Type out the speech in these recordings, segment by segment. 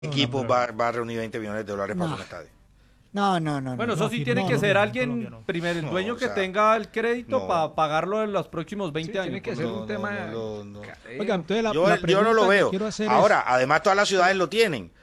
equipo pero... va a reunir 20 millones de dólares para No. un estadio. No. Eso sí tiene que ser alguien, primero el dueño que tenga el crédito para pagarlo en los próximos 20 años. Tiene que ser un tema... Oiga, entonces Yo no lo veo. Ahora, es... además todas las ciudades lo tienen.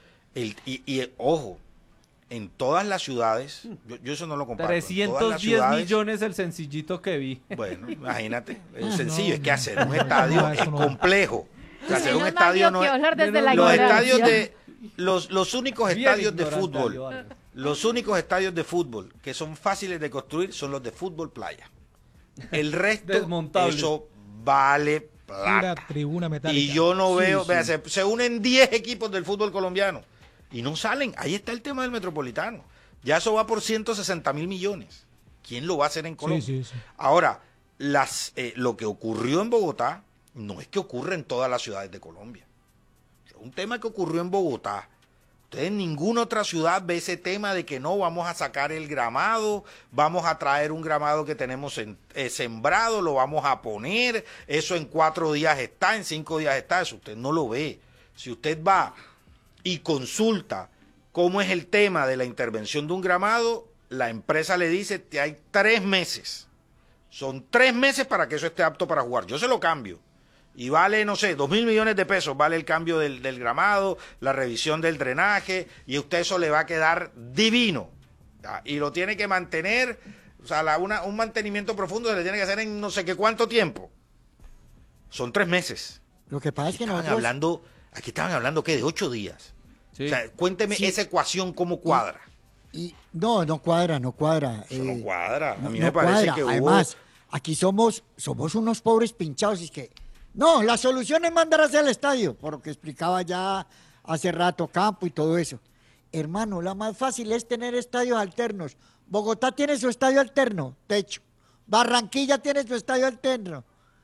Ojo, en todas las ciudades, yo eso no lo comparto. 310 millones el sencillito que vi. Bueno, imagínate, es sencillo, es que hacer un estadio es complejo. O sea, hacer un estadio no es... Los estadios los únicos estadios de fútbol, los únicos estadios de fútbol que son fáciles de construir son los de fútbol playa. El resto, eso vale plata. Tribuna metálica. Y yo no veo, vea, se unen 10 equipos del fútbol colombiano y no salen. Ahí está el tema del Metropolitano. Ya eso va por 160.000 millones. ¿Quién lo va a hacer en Colombia? Sí. Ahora, lo que ocurrió en Bogotá no es que ocurra en todas las ciudades de Colombia. Es un tema que ocurrió en Bogotá. Ustedes en ninguna otra ciudad ve ese tema de que no vamos a sacar el gramado, vamos a traer un gramado que tenemos sembrado, lo vamos a poner, eso en 4 días está, en 5 días está, eso usted no lo ve. Si usted va y consulta cómo es el tema de la intervención de un gramado, la empresa le dice que hay 3 meses. Son 3 meses para que eso esté apto para jugar. Yo se lo cambio. Y vale, no sé, 2.000 millones de pesos, vale el cambio del gramado, la revisión del drenaje, y a usted eso le va a quedar divino. Y lo tiene que mantener, o sea, un mantenimiento profundo se le tiene que hacer en no sé qué cuánto tiempo. Son 3 meses. Lo que pasa es que aquí estaban hablando, ¿qué? De 8 días. Sí. O sea, cuénteme esa ecuación cómo cuadra. No cuadra. Eso no cuadra. A mí me parece cuadra. que Además, aquí somos unos pobres pinchados, y es que no, la solución es mandar hacia el estadio, por lo que explicaba ya hace rato Campo y todo eso. Hermano, la más fácil es tener estadios alternos. Bogotá tiene su estadio alterno, techo. Barranquilla tiene su estadio alterno.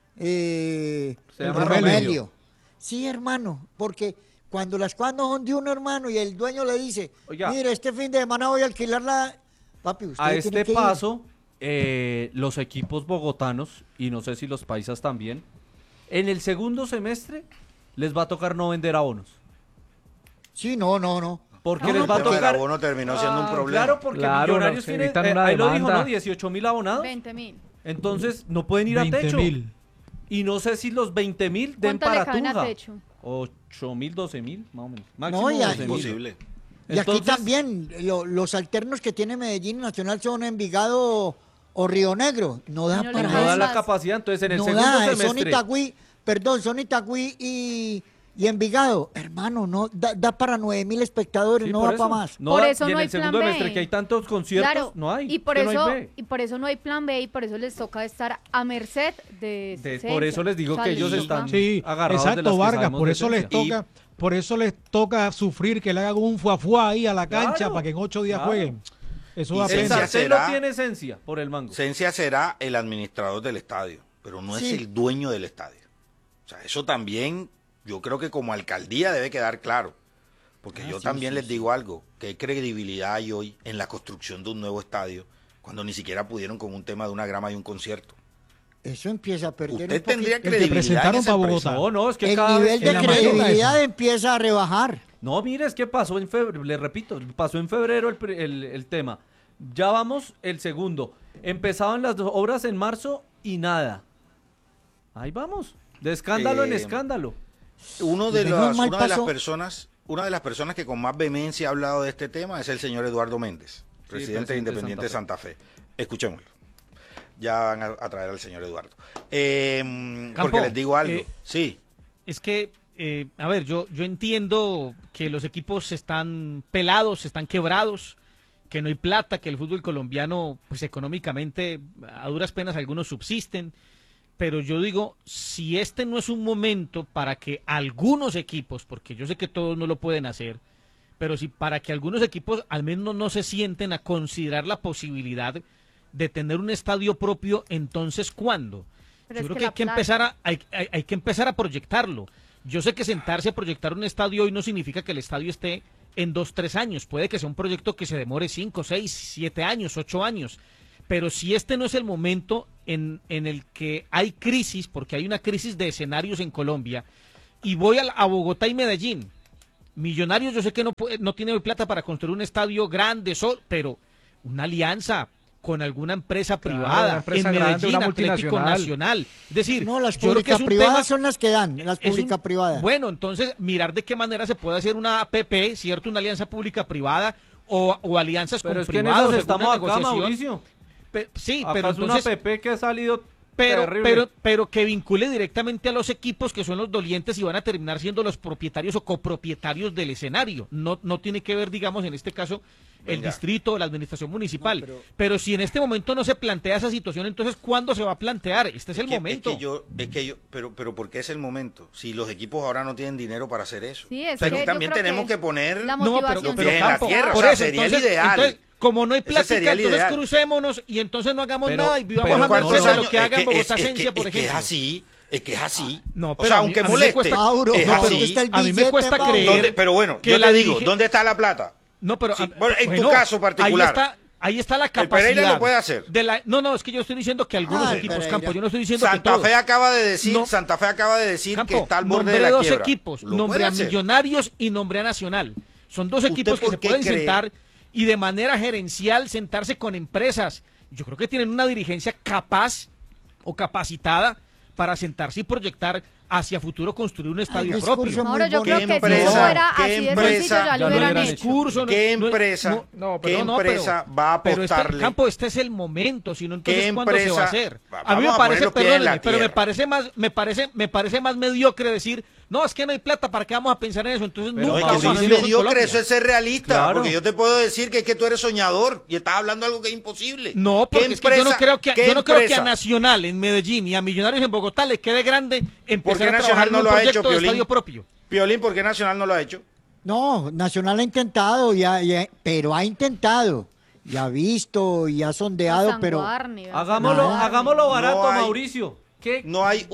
Se llama Romelio. Sí, hermano, porque cuando las cosas no son de uno, hermano, y el dueño le dice, oiga, mire, este fin de semana voy a alquilar la... Papi, usted a este paso, los equipos bogotanos, y no sé si los paisas también, en el segundo semestre les va a tocar no vender abonos. Sí, no. Porque les va a tocar... El abono terminó siendo un problema. Claro, porque Millonarios tiene, ahí lo dijo, ¿no? 18.000 abonados. 20.000. Entonces, no pueden ir a techo. Y no sé si los 20.000 den para Tunja. 8.000, 12.000, más o menos. Máximo 12.000. Posible. Y aquí también, los alternos que tiene Medellín Nacional son Envigado o Río Negro. No da para no da la capacidad, entonces en el segundo semestre. Son Itagüí y Envigado. Hermano, no da para 9.000 espectadores, no da para más. No por eso y no en hay el segundo plan semestre B. que hay tantos conciertos, claro, no hay. Y por eso no hay plan B, y por eso les toca estar a merced de por eso les digo que ellos están agarrados exacto, de las Vargas, por eso les toca sufrir que le hagan un fuafuá ahí a la cancha para que en 8 días jueguen. Eso da pena. No tiene esencia por el mango. Esencia será el administrador del estadio, pero no es el dueño del estadio. O sea, eso también yo creo que como alcaldía debe quedar claro. Porque yo también les digo algo, ¿qué credibilidad hay hoy en la construcción de un nuevo estadio cuando ni siquiera pudieron con un tema de una grama y un concierto? Eso empieza a perder. Usted tendría credibilidad. El que presentaron para Bogotá. No, es que el nivel de credibilidad empieza a rebajar. No, mire, es que pasó en febrero, le repito, pasó en febrero el tema. Ya vamos el segundo. Empezaban las obras en marzo y nada. Ahí vamos, de escándalo en escándalo. Una de las personas que con más vehemencia ha hablado de este tema es el señor Eduardo Méndez, presidente de Independiente Santa Fe. Escuchémoslo. Ya van a traer al señor Eduardo. Porque les digo algo. Sí. Es que, a ver, yo entiendo que los equipos están pelados, están quebrados, que no hay plata, que el fútbol colombiano, pues económicamente, a duras penas algunos subsisten. Pero yo digo, si este no es un momento para que algunos equipos, porque yo sé que todos no lo pueden hacer, pero si para que algunos equipos al menos no se sienten a considerar la posibilidad de tener un estadio propio, entonces ¿cuándo? Pero yo creo que hay que empezar a proyectarlo. Yo sé que sentarse a proyectar un estadio hoy no significa que el estadio esté en 2, 3 años. Puede que sea un proyecto que se demore 5, 6, 7 años, 8 años. Pero si este no es el momento en el que hay crisis, porque hay una crisis de escenarios en Colombia, y voy a Bogotá y Medellín, Millonarios yo sé que no tiene plata para construir un estadio grande, pero una alianza con alguna empresa privada, una empresa en grande, Medellín, una Atlético multinacional. Nacional. Es decir, No, las yo creo que es un público-privadas tema, son las que dan, las público-privadas. Bueno, entonces mirar de qué manera se puede hacer una APP, ¿cierto? Una alianza pública-privada o alianzas Pero con es que en privados. eso estamos alguna acá, negociación. Mauricio. Sí, Acá pero es entonces... una PP que ha salido terrible. Pero que vincule directamente a los equipos que son los dolientes y van a terminar siendo los propietarios o copropietarios del escenario. No tiene que ver, digamos, en este caso, el distrito o la administración municipal. No, pero si en este momento no se plantea esa situación, entonces ¿cuándo se va a plantear? Este es el momento. Pero ¿por qué es el momento? Si los equipos ahora no tienen dinero para hacer eso. Sí, es Pero que yo también creo tenemos que poner la No, motivación pero sí Campo, está. tierra, por o sea, eso, sería el entonces, ideal. como no hay Ese plática, sería el entonces ideal. crucémonos y entonces no hagamos Pero- nada y vivamos pero a ¿Cuántos merced de años? lo que haga en Bogotá Es Esencia, por que ejemplo. es que es así. No, O pero sea, a mí- aunque a mí me moleste, cuesta- Mauro, es no, pero así. está el A mí me billete, cuesta Mauro. creer Pero bueno, que yo la te digo, dirige- ¿dónde está la plata? No, pero Sí, bueno, en tu caso particular. Ahí está la El capacidad. Pereira lo puede hacer. No, es que yo estoy diciendo que algunos Ay, equipos, Pereira. Campo, yo no estoy diciendo que Santa todos. Fe acaba de decir, No. Santa Fe acaba de decir Campo, que está al borde nombré de la dos quiebra. equipos, Lo nombré puede a hacer. Millonarios y nombré a Nacional. Son dos ¿Usted equipos que por se qué pueden cree? sentar y de manera gerencial sentarse con empresas. Yo creo que tienen una dirigencia capaz o capacitada para sentarse y proyectar hacia futuro construir un estadio discurso propio. muy Mauro, yo creo bonito. que si empresa? eso fuera ¿Qué así de empresa? sencillo, ya Ya lo lo hubieran hubieran hecho. Discurso, ¿Qué no- empresa, no, qué pero no, empresa va a pero apostarle? Campo, este es el momento, si no, entonces ¿Qué ¿cuándo se va a empresa? hacer? Vamos A mí me a poner parece, los pies en la perdónenme, pero me parece más mediocre decir, no, es que no hay plata, ¿para qué vamos a pensar en eso? Entonces Pero No, nunca es que vamos eso a no es hacer eso en mediocre, Colombia. eso es ser realista. Claro. Porque yo te puedo decir que es que tú eres soñador y estás hablando de algo que es imposible. No, porque ¿Qué es que yo no empresa- creo que, qué yo no creo que a empresa? Nacional en Medellín y a Millonarios en Bogotá le quede grande ¿Por empezar qué a trabajar Nacional en no un lo ha proyecto hecho, de Piolín? estadio propio. Piolín, ¿por qué Nacional no lo ha hecho? No, Nacional ha intentado, pero ha intentado. Y ha visto y ha sondeado, San pero Guarni, Hagámoslo, Nada. hagámoslo barato, No hay- Mauricio. ¿Qué? No hay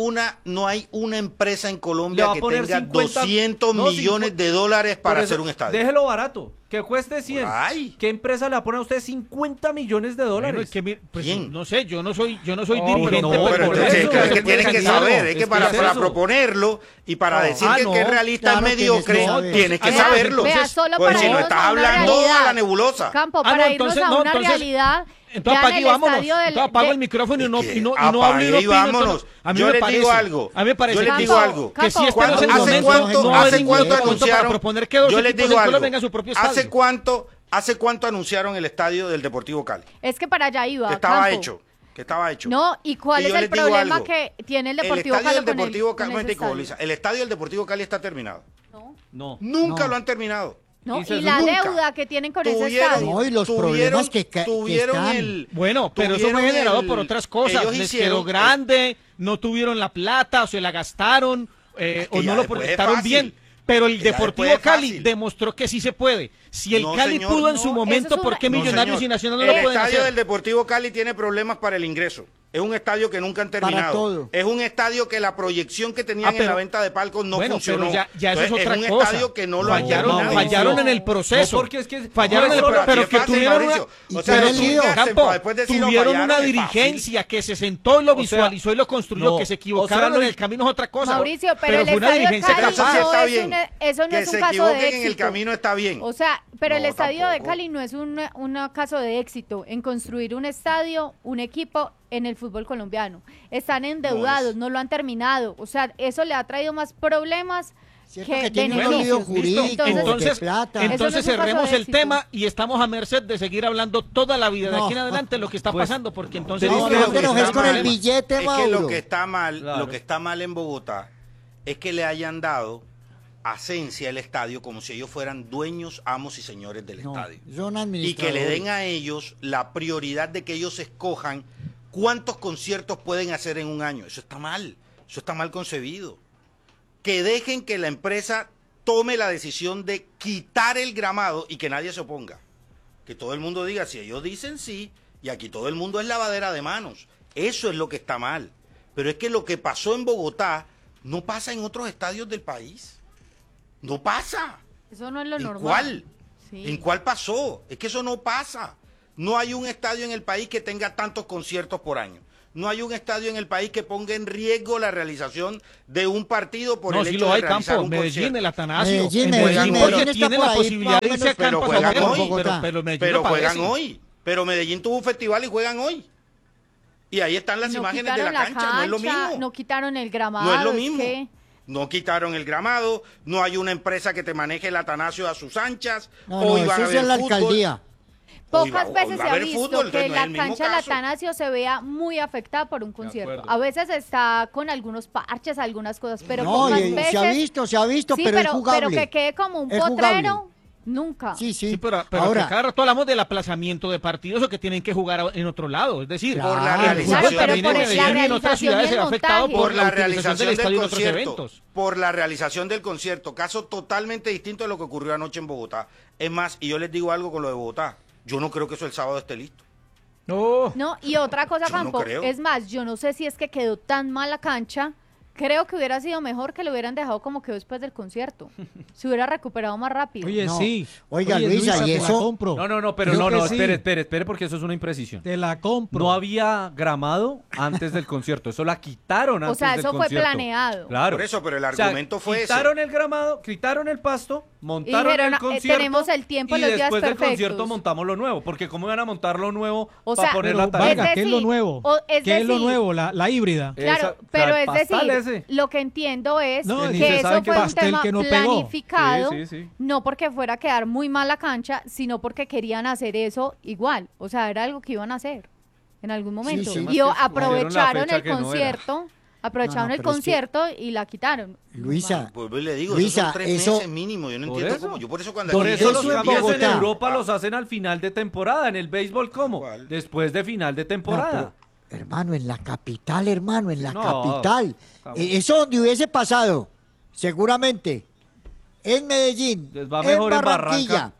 una empresa en Le Colombia va a que poner tenga 50 200 no, millones de dólares para Por eso, hacer un estadio. Déjelo barato, que cueste 100. Ay. ¿Qué empresa le va a poner a usted 50 millones de Bueno, dólares? es que pues, ¿Quién? no sé, yo no soy No, dirigente, no, pero Pero por entonces, eso, es que se puede tienen que sacar. saber, es que Es para, que para eso. proponerlo y para decir Ah, que no, es realista, claro, es mediocre, tienes que saber. tienes que Vea, saberlo. vea, solo Pues para si no irnos estás a una hablando a la realidad. nebulosa. Campo, Ah, para no, irnos entonces- a no, una entonces- realidad. Entonces vean apague y el vámonos. estadio del- Entonces apago de- el micrófono y no Es que opino. apague y vámonos. entonces, a mí Yo me les parece, digo algo. A mí me parece Yo les Campo, digo algo. que si este no es el ¿Hace momento, cuánto, no hace es cuánto ningún momento para anunciaron? proponer que dos Yo les equipos digo en Colombia algo. tengan su propio estadio. ¿Hace cuánto anunciaron el estadio del Deportivo Cali? Es que para allá iba. Que estaba Campo. hecho. Que estaba hecho. No, ¿y cuál Y es yo el les digo problema algo. que tiene el El Deportivo estadio Cali del con Deportivo Cali, ese momentico, estadio? Lisa, el estadio del Deportivo Cali está terminado. No, No. Nunca No. lo han terminado. no, Y se y la nunca. deuda que tienen con ese Tuvieron- estadio. No, y los problemas que tuvieron están. el Bueno, pero eso fue tuvieron generado el- por otras cosas. ellos Les hicieron- quedó grande, no tuvieron la plata, o se la gastaron, que o ya no lo después es proyectaron fácil. bien. Pero el Que ya Deportivo después es Cali fácil. demostró que sí se puede. Si el No, Cali señor. pudo en su No, momento, eso es ¿por qué una- No, Millonarios señor. y Nacional no el lo pueden estadio hacer? del Deportivo Cali tiene problemas para el ingreso. Es un estadio que nunca han Para terminado. todo. Es un estadio que la proyección que tenían en pero- la venta de palcos no bueno, funcionó. pero ya eso es Entonces, otra un cosa. estadio que no lo han fallaron, terminado. fallaron en el proceso. No, porque es que- fallaron no, en el pero pero así que es fácil, tuvieron una, Mauricio. O sea, pero no sí, chingasen Campo, para después decir, no, tuvieron fallaron, una es fácil. dirigencia que se sentó y lo O sea, visualizó y lo construyó, no, que se o equivocaron sea, en el camino es otra cosa. Mauricio, pero el fue una estadio de dirigencia Cali Eso sí capaz. no está es bien. eso no Que es un se caso de equivoquen éxito. en el camino está bien. O sea, pero el No, estadio de tampoco. Cali no es un caso de éxito en construir un estadio, un equipo en el fútbol colombiano. Están endeudados, no lo han terminado. O sea, eso le ha traído más problemas Cierto que que tiene un beneficios. lío jurídico, Entonces, de plata. Eso Entonces no es un caso cerremos de el éxito. tema y estamos a merced de seguir hablando toda la vida de No. aquí en adelante lo que está Pues, pasando, porque entonces Es No, que no lo te que enojes está con el mal- billete, es que Mauro. lo que está mal, Claro. lo que está mal en Bogotá es que le hayan dado asencia al estadio como si ellos fueran dueños, amos y señores del No, estadio. son Y que le administradores. den a ellos la prioridad de que ellos escojan cuántos conciertos pueden hacer en un año. Eso está mal concebido. Que dejen que la empresa tome la decisión de quitar el gramado y que nadie se oponga. Que todo el mundo diga, si ellos dicen sí, y aquí todo el mundo es lavadera de manos. Eso es lo que está mal. Pero es que lo que pasó en Bogotá no pasa en otros estadios del país. No pasa. Eso no es lo ¿En normal. cuál? Sí. ¿En cuál pasó? Es que eso no pasa. No hay un estadio en el país que tenga tantos conciertos por año. no hay un estadio en el país que ponga en riesgo la realización de un partido por el hecho lo de hay, realizar Campo, un Medellín, concierto. el Atanasio. Medellín tiene la posibilidad de irse a pero campo, juegan hoy, pero juegan hoy. Pero Medellín tuvo un festival y juegan hoy. Y ahí están las imágenes de la cancha, no es lo mismo. No quitaron el gramado. No es lo mismo. No quitaron el gramado, no hay una empresa que te maneje el Atanasio a sus anchas. Hoy van a eso ver es la fútbol. alcaldía. Pocas veces se ha visto fútbol, que no la es el mismo cancha del caso. Atanasio se vea muy afectada por un concierto. A veces está con algunos parches, algunas cosas, pero No, pocas veces... se ha visto, sí, pero es jugable. pero que quede como un Es potrero, jugable. nunca. Sí. pero Ahora, que cada rato hablamos del aplazamiento de partidos o que tienen que jugar en otro lado. Es decir, Claro. Por la Claro, realización pero del por la concierto. y en otras ciudades se ha afectado montaje. Por la utilización realización del estadio en otros concierto, eventos. por la realización del concierto, caso totalmente distinto de lo que ocurrió anoche en Bogotá. Es más, y yo les digo algo con lo de Bogotá, yo no creo que eso el sábado esté listo. No, y otra cosa, Yo no Campo, creo. es más, yo no sé si es que quedó tan mal la cancha, creo que hubiera sido mejor que lo hubieran dejado como quedó después del concierto. Se hubiera recuperado más rápido. Oye, No. sí. Oiga, Oye, Luisa, ¿y te eso? la compro. No, pero Creo no, que sí. espere, porque eso es una imprecisión. Te la compro. No había gramado antes del concierto, eso la quitaron antes O sea, del eso fue concierto. planeado. Claro. Por eso, pero el O sea, argumento fue ese. quitaron el gramado, quitaron el pasto, montaron dijeron, el concierto. tenemos el tiempo, y los días después del perfectos. concierto montamos lo nuevo, porque cómo iban a montar lo nuevo O para sea, poner Pero, la tarea. Vargas, ¿qué es lo nuevo? es ¿Qué es lo decir, nuevo? La híbrida. Claro, Esa- pero o sea, es pastel decir, ese. lo que entiendo es No, ni que se eso sabe fue qué un pastel tema que no pegó. planificado, Sí. no porque fuera a quedar muy mal la cancha, sino porque querían hacer eso igual. O sea, era algo que iban a hacer en algún momento. sí. Y Pusieron la aprovecharon fecha el que no era. concierto, aprovecharon No, el pero es que- concierto y la quitaron. Luisa, Pues le digo, Luisa, esos son 3 eso- meses mínimo. Yo no Por entiendo eso. cómo. Yo por eso cuando Por aquí eso dicen los en cambios en Bogotá. Europa los hacen al final de temporada. En el béisbol, ¿cómo? ¿Cuál? Después de final de temporada. hermano, en la capital, hermano, en la No, capital. estamos- Eso donde hubiese pasado, seguramente, en Medellín, Les va mejor en Barranquilla,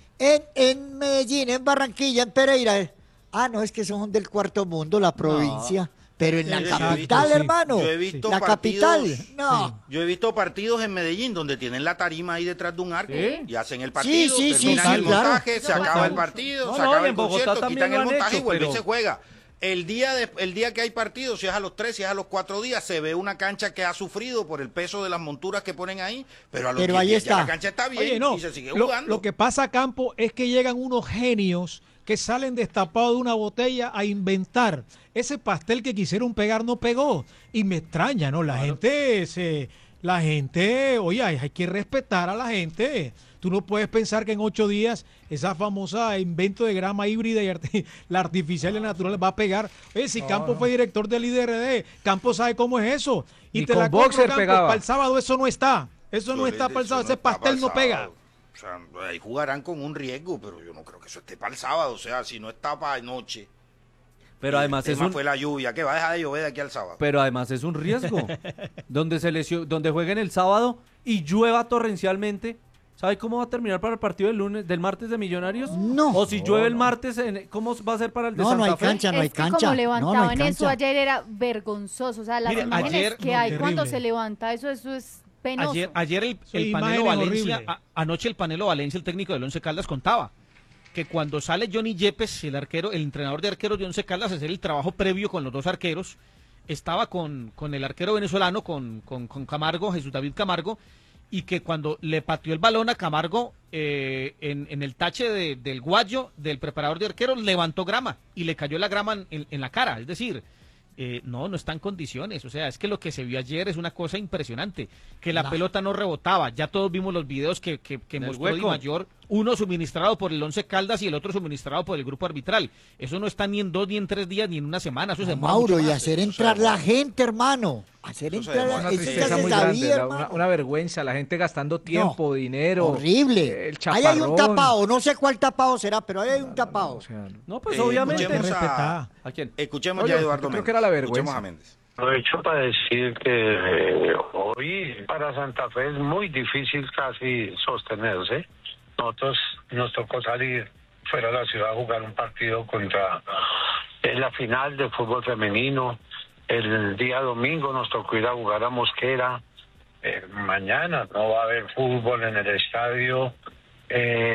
en Medellín, en Barranquilla, en Pereira. No, es que son del cuarto mundo, la provincia. Pero en la Sí, yo he capital, visto, sí. hermano. Yo he visto la partidos- capital. No. Yo he visto partidos en Medellín donde tienen la tarima ahí detrás de un arco ¿Sí? y hacen el partido, Sí, terminan el claro. montaje, se acaba el partido, No, se no, acaba y el en Bogotá concierto, también quitan lo el han montaje hecho, y vuelve y pero- se juega. El día que hay partidos, si es a los 3, si es a los 4 días, se ve una cancha que ha sufrido por el peso de las monturas que ponen ahí, pero a los Pero 10 ahí días ya está. la cancha está bien Oye, no. y se sigue Lo, jugando. lo que pasa, Campo, es que llegan unos genios que salen destapados de una botella a inventar. Ese pastel que quisieron pegar no pegó. Y me extraña, ¿no? La gente, oye, hay que respetar a la gente. Tú no puedes pensar que en 8 días esa famosa invento de grama híbrida y la artificial y la natural va a pegar. Oye, si Campos fue director del IDRD, Campos sabe cómo es eso. Y Ni te con la compro, boxer Campos, pegaba. para el sábado eso no está. Eso no está para el sábado, ese pastel no pega. O sea, ahí jugarán con un riesgo, pero yo no creo que eso esté para el sábado. O sea, si no está para anoche. Pero además el es tema un... fue la lluvia, que va a dejar de llover de aquí al sábado. Pero además es un riesgo. donde jueguen el sábado y llueva torrencialmente. ¿Sabe cómo va a terminar para el partido del martes de Millonarios? No. O si llueve el martes, ¿cómo va a ser para el de No, Santa no hay Fe? cancha, no hay Es que cancha. como No, levantaban no hay eso cancha. ayer era vergonzoso. O sea, las Mire, imágenes ayer- que no, hay cuando terrible. se levanta, eso es penoso. Ayer el Sí, Panelo imágenes Valencia, horribles. anoche el Panelo Valencia, el técnico del Once Caldas, contaba que cuando sale Johnny Yepes, el entrenador de arqueros de Once Caldas, a hacer el trabajo previo con los dos arqueros, estaba con el arquero venezolano, con Camargo, Jesús David Camargo, y que cuando le pateó el balón a Camargo en el tache del guayo del preparador de arqueros, levantó grama y le cayó la grama en la cara. Es decir, no está en condiciones. O sea, es que lo que se vio ayer es una cosa impresionante. Que la pelota no rebotaba. Ya todos vimos los videos que mostró Di Mayor, uno suministrado por el Once Caldas y el otro suministrado por el grupo arbitral. Eso no está ni en 2, ni en 3 días, ni en una semana. Eso se demora Mauro, mucho y más. hacer entrar la gente, hermano. Hacer Eso se entrar demora. la Una eso ya tristeza se muy sabía, grande, hermano. una vergüenza, la gente gastando tiempo, dinero. Horrible. El Ahí hay un chaparrón. tapado, no sé cuál tapado será, pero ahí hay un tapado. O sea, No, pues obviamente. Escuchemos Respetá. ¿A quién? Escuchemos Oye, ya a Eduardo yo creo Méndez. que era la Escuchemos vergüenza. a Méndez. Aprovecho para decir que hoy para Santa Fe es muy difícil casi sostenerse. Nosotros nos tocó salir fuera de la ciudad a jugar un partido contra la final de fútbol femenino. El día domingo nos tocó ir a jugar a Mosquera. Mañana no va a haber fútbol en el estadio.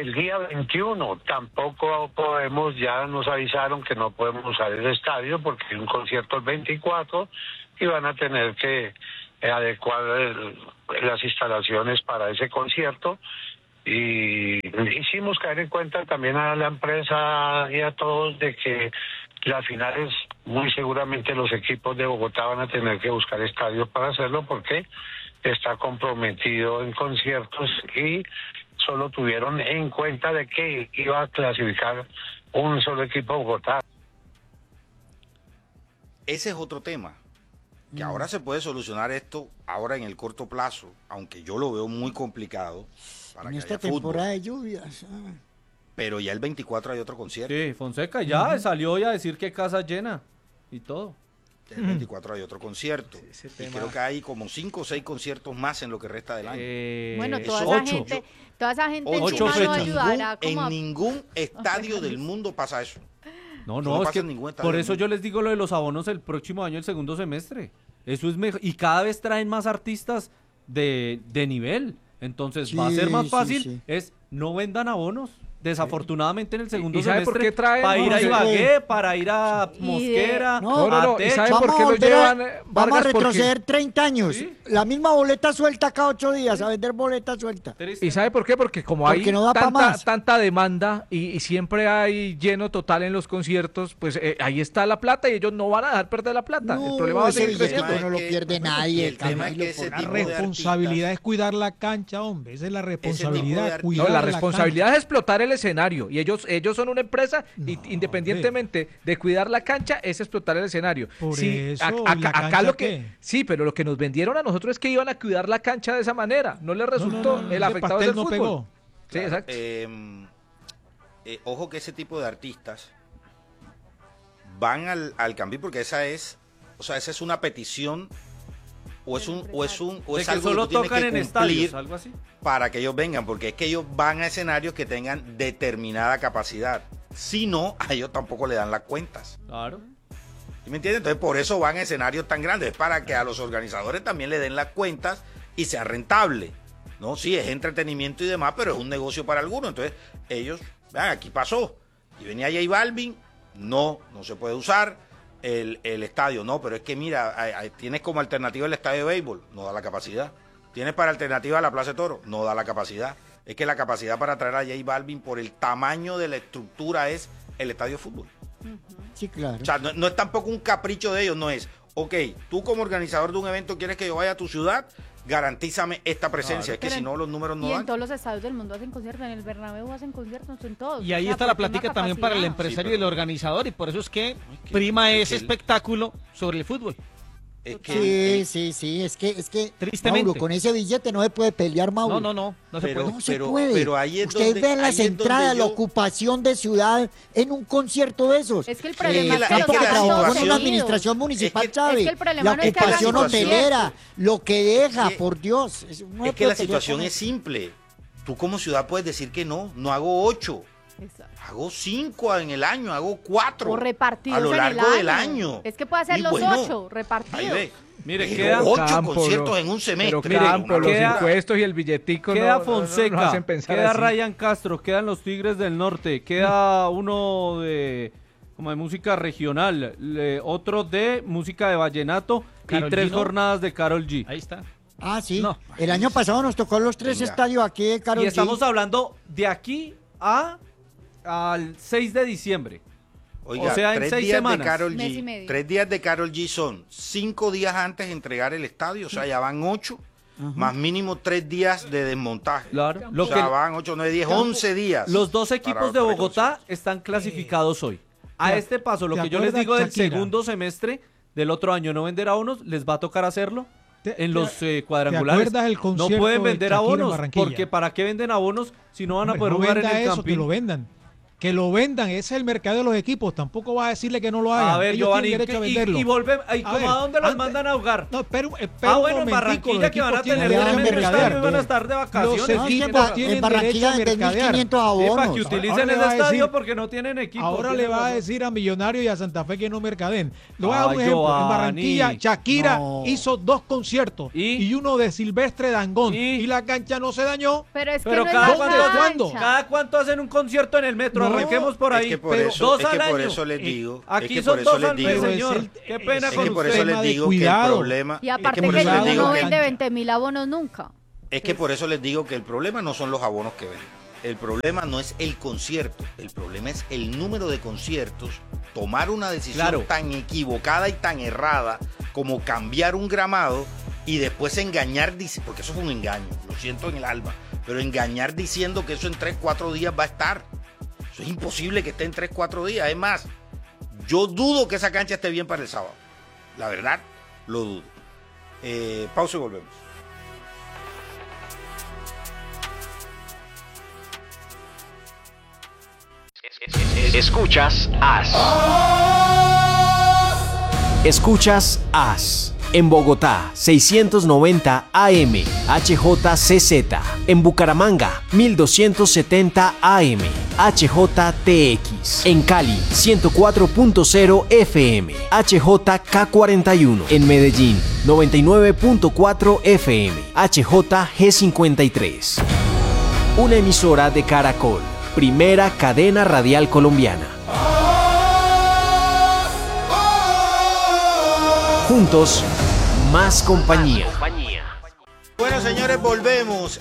el día 21 tampoco podemos, ya nos avisaron que no podemos usar el estadio porque hay un concierto el 24 y van a tener que adecuar las instalaciones para ese concierto. Y hicimos caer en cuenta también a la empresa y a todos de que las finales muy seguramente los equipos de Bogotá van a tener que buscar estadios para hacerlo porque está comprometido en conciertos y solo tuvieron en cuenta de que iba a clasificar un solo equipo de Bogotá. Ese es otro tema, que ahora se puede solucionar esto ahora en el corto plazo, aunque yo lo veo muy complicado para en que esta haya fútbol. temporada de lluvias. Pero ya el 24 hay otro concierto. Sí, Fonseca ya salió hoy a decir que casa llena y todo. El 24 hay otro concierto. Ese Y tema. creo que hay como 5 o 6 conciertos más en lo que resta del año. Bueno, eso toda esa gente Ocho encima no fechas. ayudará En como a- ningún estadio del mundo pasa eso. No, Eso no es pasa que en ningún estadio por del eso mundo. yo les digo lo de los abonos el próximo año, el segundo semestre. Eso es mejor. Y cada vez traen más artistas de nivel. Entonces va a ser más Sí, fácil. sí. Es no vendan abonos. Desafortunadamente en el segundo ¿Y sabe por semestre qué traen? para ir a No, Ibagué, para ir a Mosquera, No, ¿y a sabe Techo. por qué lo volver llevan, vamos a Vargas? Porque- retroceder 30 años. Sí. La misma boleta suelta cada 8 días, a vender boleta suelta. Triste. ¿Y sabe por qué? Porque como Porque hay no da pa' más. tanta demanda y siempre hay lleno total en los conciertos, pues ahí está la plata y ellos no van a dejar perder la plata. El problema va a ese seguir billete creciendo. no lo pierde nadie. el tema es que Camilo, ese por La tipo de responsabilidad es cuidar la cancha, hombre. Esa es la tipo de responsabilidad. artistas- Cuidar No, la cancha. responsabilidad es explotar el escenario y ellos son una empresa y No, independientemente de cuidar la cancha es explotar el escenario. Por Sí, eso, acá ¿y la acá cancha lo que qué? sí, pero lo que nos vendieron a nosotros es que iban a cuidar la cancha de esa manera. No les resultó. El ese afectado es pastel el no fútbol. pegó. Sí, exacto. Ojo que ese tipo de artistas van al Campín porque esa es una petición o es De algo que solo que tú tienes tocan que en cumplir estadios, algo así. para que ellos vengan, porque es que ellos van a escenarios que tengan determinada capacidad. Si no, a ellos tampoco le dan las cuentas. Claro. ¿Sí me entiendes? Entonces por eso van a escenarios tan grandes, es para que a los organizadores también le den las cuentas y sea rentable. No, sí, es entretenimiento y demás, pero es un negocio para algunos. Entonces ellos, vean, aquí pasó. Y venía J Balvin, no se puede usar el estadio. No, pero es que mira, tienes como alternativa el estadio de béisbol, no da la capacidad. Tienes para alternativa la Plaza de Toro, no da la capacidad. Es que la capacidad para traer a J Balvin por el tamaño de la estructura es el estadio de fútbol. Sí, claro. O sea, no es tampoco un capricho de ellos, no es, ok, tú como organizador de un evento quieres que yo vaya a tu ciudad, garantízame esta presencia, es que Pero si no los números no Y en dan. todos los estadios del mundo hacen conciertos, en el Bernabéu hacen conciertos, en todos. Y ahí O sea, está la porque una plática también para el capacidad. empresario Sí, y el organizador, y por eso es que que- prima es ese que el- espectáculo sobre el fútbol. Es que, Sí, es que Tristemente. Mauro, con ese billete no se puede pelear, Mauro. No se Pero- puede. No se puede. pero ahí es Ustedes donde- ven las ahí es donde entradas, la yo- ocupación de ciudad en un concierto de esos. Es que el problema es que tanto la que trabajó en situación- una administración municipal, es que- Chávez. es que el problema la no es que hagan ocupación conciertos. hotelera, lo que deja, que- por Dios. Eso no se es que puede la pelear situación con es eso. simple. Tú como ciudad puedes decir que no hago 8, Exacto. hago 5 en el año, hago 4. O repartidos a lo en largo el del año. Es que puede hacer Y los bueno, 8 repartidos. Ahí ve. Mire, Pero queda 8 Campo, conciertos lo- en un semestre. Pero Campo, los queda- impuestos y el billetico queda no Fonseca, nos hacen pensar queda así. Ryan Castro, quedan los Tigres del Norte, queda uno de como de música regional, otro de música de vallenato Karol y 3 G, ¿no? jornadas de Karol G. Ahí está. Ah, sí. No. El año pasado nos tocó los 3 Venga. estadios aquí de Karol Y G. estamos hablando de aquí al 6 de diciembre. Oiga, O sea, en 3 6 días semanas. de Karol Mes y G. medio. 3 días de Karol G son 5 días antes de entregar el estadio, o sea, ya van 8, más mínimo 3 días de desmontaje. Claro. O Lo sea, que, van 8, 9, 10, 11 días. los dos para- equipos de para Bogotá están clasificados hoy. A ¿Te- este paso, lo te que yo les acuerdas, digo del Shakira? segundo semestre del otro año no vender abonos, les va a tocar hacerlo en los ¿Te cuadrangulares. acuerdas el No concierto pueden de vender Shakira en abonos, Barranquilla? porque ¿para qué venden abonos si no van a Hombre, poder no jugar en venda el eso, Campín? que lo vendan. que lo vendan, ese es el mercado de los equipos, tampoco vas a decirle que no lo hagan. A ver, ellos Giovanni, tienen derecho a venderlo. y volvemos, ¿a dónde los antes- mandan a jugar? No, espera bueno, en un momentico, Barranquilla, los que van a equipos tienen tener derecho a tremendo mercadear. estadio y van a estar de vacaciones. Los No, es que equipos tienen en Barranquilla derecho a venden mercadear. 1.500 Sí, abonos. para que utilicen Ahora le el va a estadio decir- porque no tienen equipo. Ahora le tiene va a razón. decir a Millonarios y a Santa Fe que no mercaden. Le voy a dar un Ay, ejemplo. En Giovanni. Barranquilla, Shakira No. hizo 2 conciertos y uno de Silvestre Dangond. Y la cancha no se dañó. Pero es que Pero no es cada la ¿cuándo? cancha. ¿Cada cuánto hacen un concierto en el metro? No, Arranquemos por ahí. Es que por Pero eso, 2 es que al por año. eso les digo. Aquí es que son por eso 2 les al mes, digo. señor. Qué pena Es con que por usted. eso tema les de digo que el cuidado. problema. Y aparte es que por que eso ya les digo no que- vende 20.000 abonos nunca. Es que por eso les digo que el problema no son los abonos que venden. El problema no es el concierto, el problema es el número de conciertos, tomar una decisión Claro. tan equivocada y tan errada como cambiar un gramado y después engañar, porque eso fue un engaño, lo siento en el alma, pero engañar diciendo que eso en 3-4 días va a estar. Eso es imposible que esté en 3-4 días. Es más, yo dudo que esa cancha esté bien para el sábado. La verdad, lo dudo. Pausa y volvemos. Escuchas AS. Escuchas AS. En Bogotá, 690 AM, HJCZ. En Bucaramanga, 1270 AM, HJTX. En Cali, 104.0 FM, HJK41. En Medellín, 99.4 FM, HJG53. Una emisora de Caracol, primera cadena radial colombiana. Juntos, más compañía. Bueno, señores, volvemos.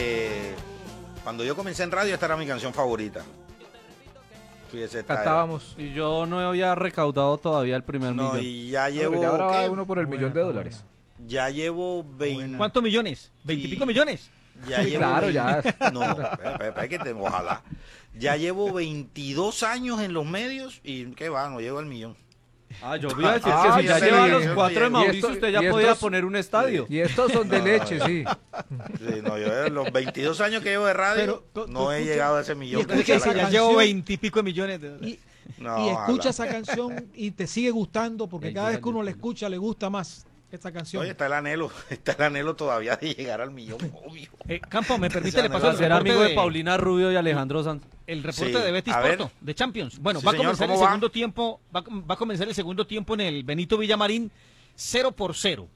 Cuando yo comencé en radio, esta era mi canción favorita. Fíjese, Cantábamos. Y yo no había recaudado todavía el primer millón. Y ya llevo. Ya habrá ¿qué? uno por el $1.000.000. Ya llevo 20. ¿Cuántos millones? ¿20 y pico millones? Ya Sí, llevo claro, ya. No, espera que tengo, ojalá. Ya llevo 22 años en los medios y ¿qué va? No llego al millón. Yo voy a decir Ah, que si ya sí. lleva los Y 4 de esto- Mauricio, usted ya y podía estos- poner un estadio. Y estos son de leche, sí. Sí, no, yo en los 22 años que llevo de radio no he llegado a ese millón. escucha Que esa ya canción. llevo 20 y pico millones de dólares. No, Y ojalá. escucha esa canción y te sigue gustando porque Ahí cada vez llega que uno el la escucha le gusta más esta canción. Oye, está el anhelo todavía de llegar al millón, obvio. Campo, ¿me permite? Le paso el Ser reporte amigo de Paulina Rubio y Alejandro Sanz. El reporte Sí, de Betis a ver. Porto, de Champions. Bueno, Sí, va a señor, comenzar el ¿cómo va? segundo tiempo, va a comenzar el segundo tiempo en el Benito Villamarín 0-0.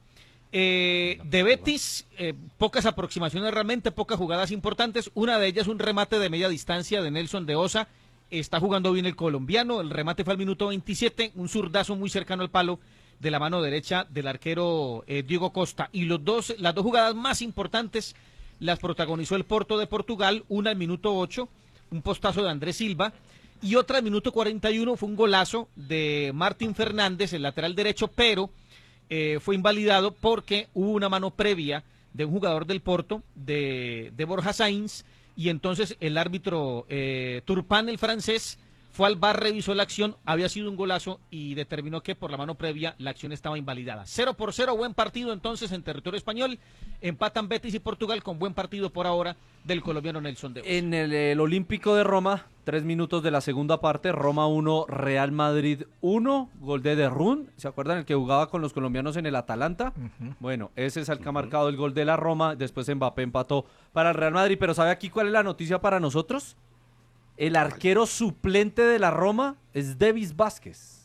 De Betis, pocas aproximaciones realmente, pocas jugadas importantes. Una de ellas un remate de media distancia de Nelson de Osa. Está jugando bien el colombiano. El remate fue al minuto 27, un zurdazo muy cercano al palo de la mano derecha del arquero Diego Costa. Y las dos jugadas más importantes las protagonizó el Porto de Portugal, una al minuto 8, un postazo de Andrés Silva, y otra al minuto 41 fue un golazo de Martín Fernández, el lateral derecho, pero fue invalidado porque hubo una mano previa de un jugador del Porto, de Borja Sainz, y entonces el árbitro Turpin, el francés, fue al VAR, revisó la acción, había sido un golazo y determinó que por la mano previa la acción estaba invalidada. 0-0, buen partido entonces en territorio español. Empatan Betis y Portugal con buen partido por ahora del colombiano Nelson de Osa. En el Olímpico de Roma, 3 minutos de la segunda parte, Roma 1, Real Madrid 1, gol de Derrún. ¿Se acuerdan el que jugaba con los colombianos en el Atalanta? Bueno, ese es el que ha marcado el gol de la Roma. Después Mbappé empató para el Real Madrid. Pero ¿sabe aquí cuál es la noticia para nosotros? El arquero suplente de la Roma es Davis Vázquez.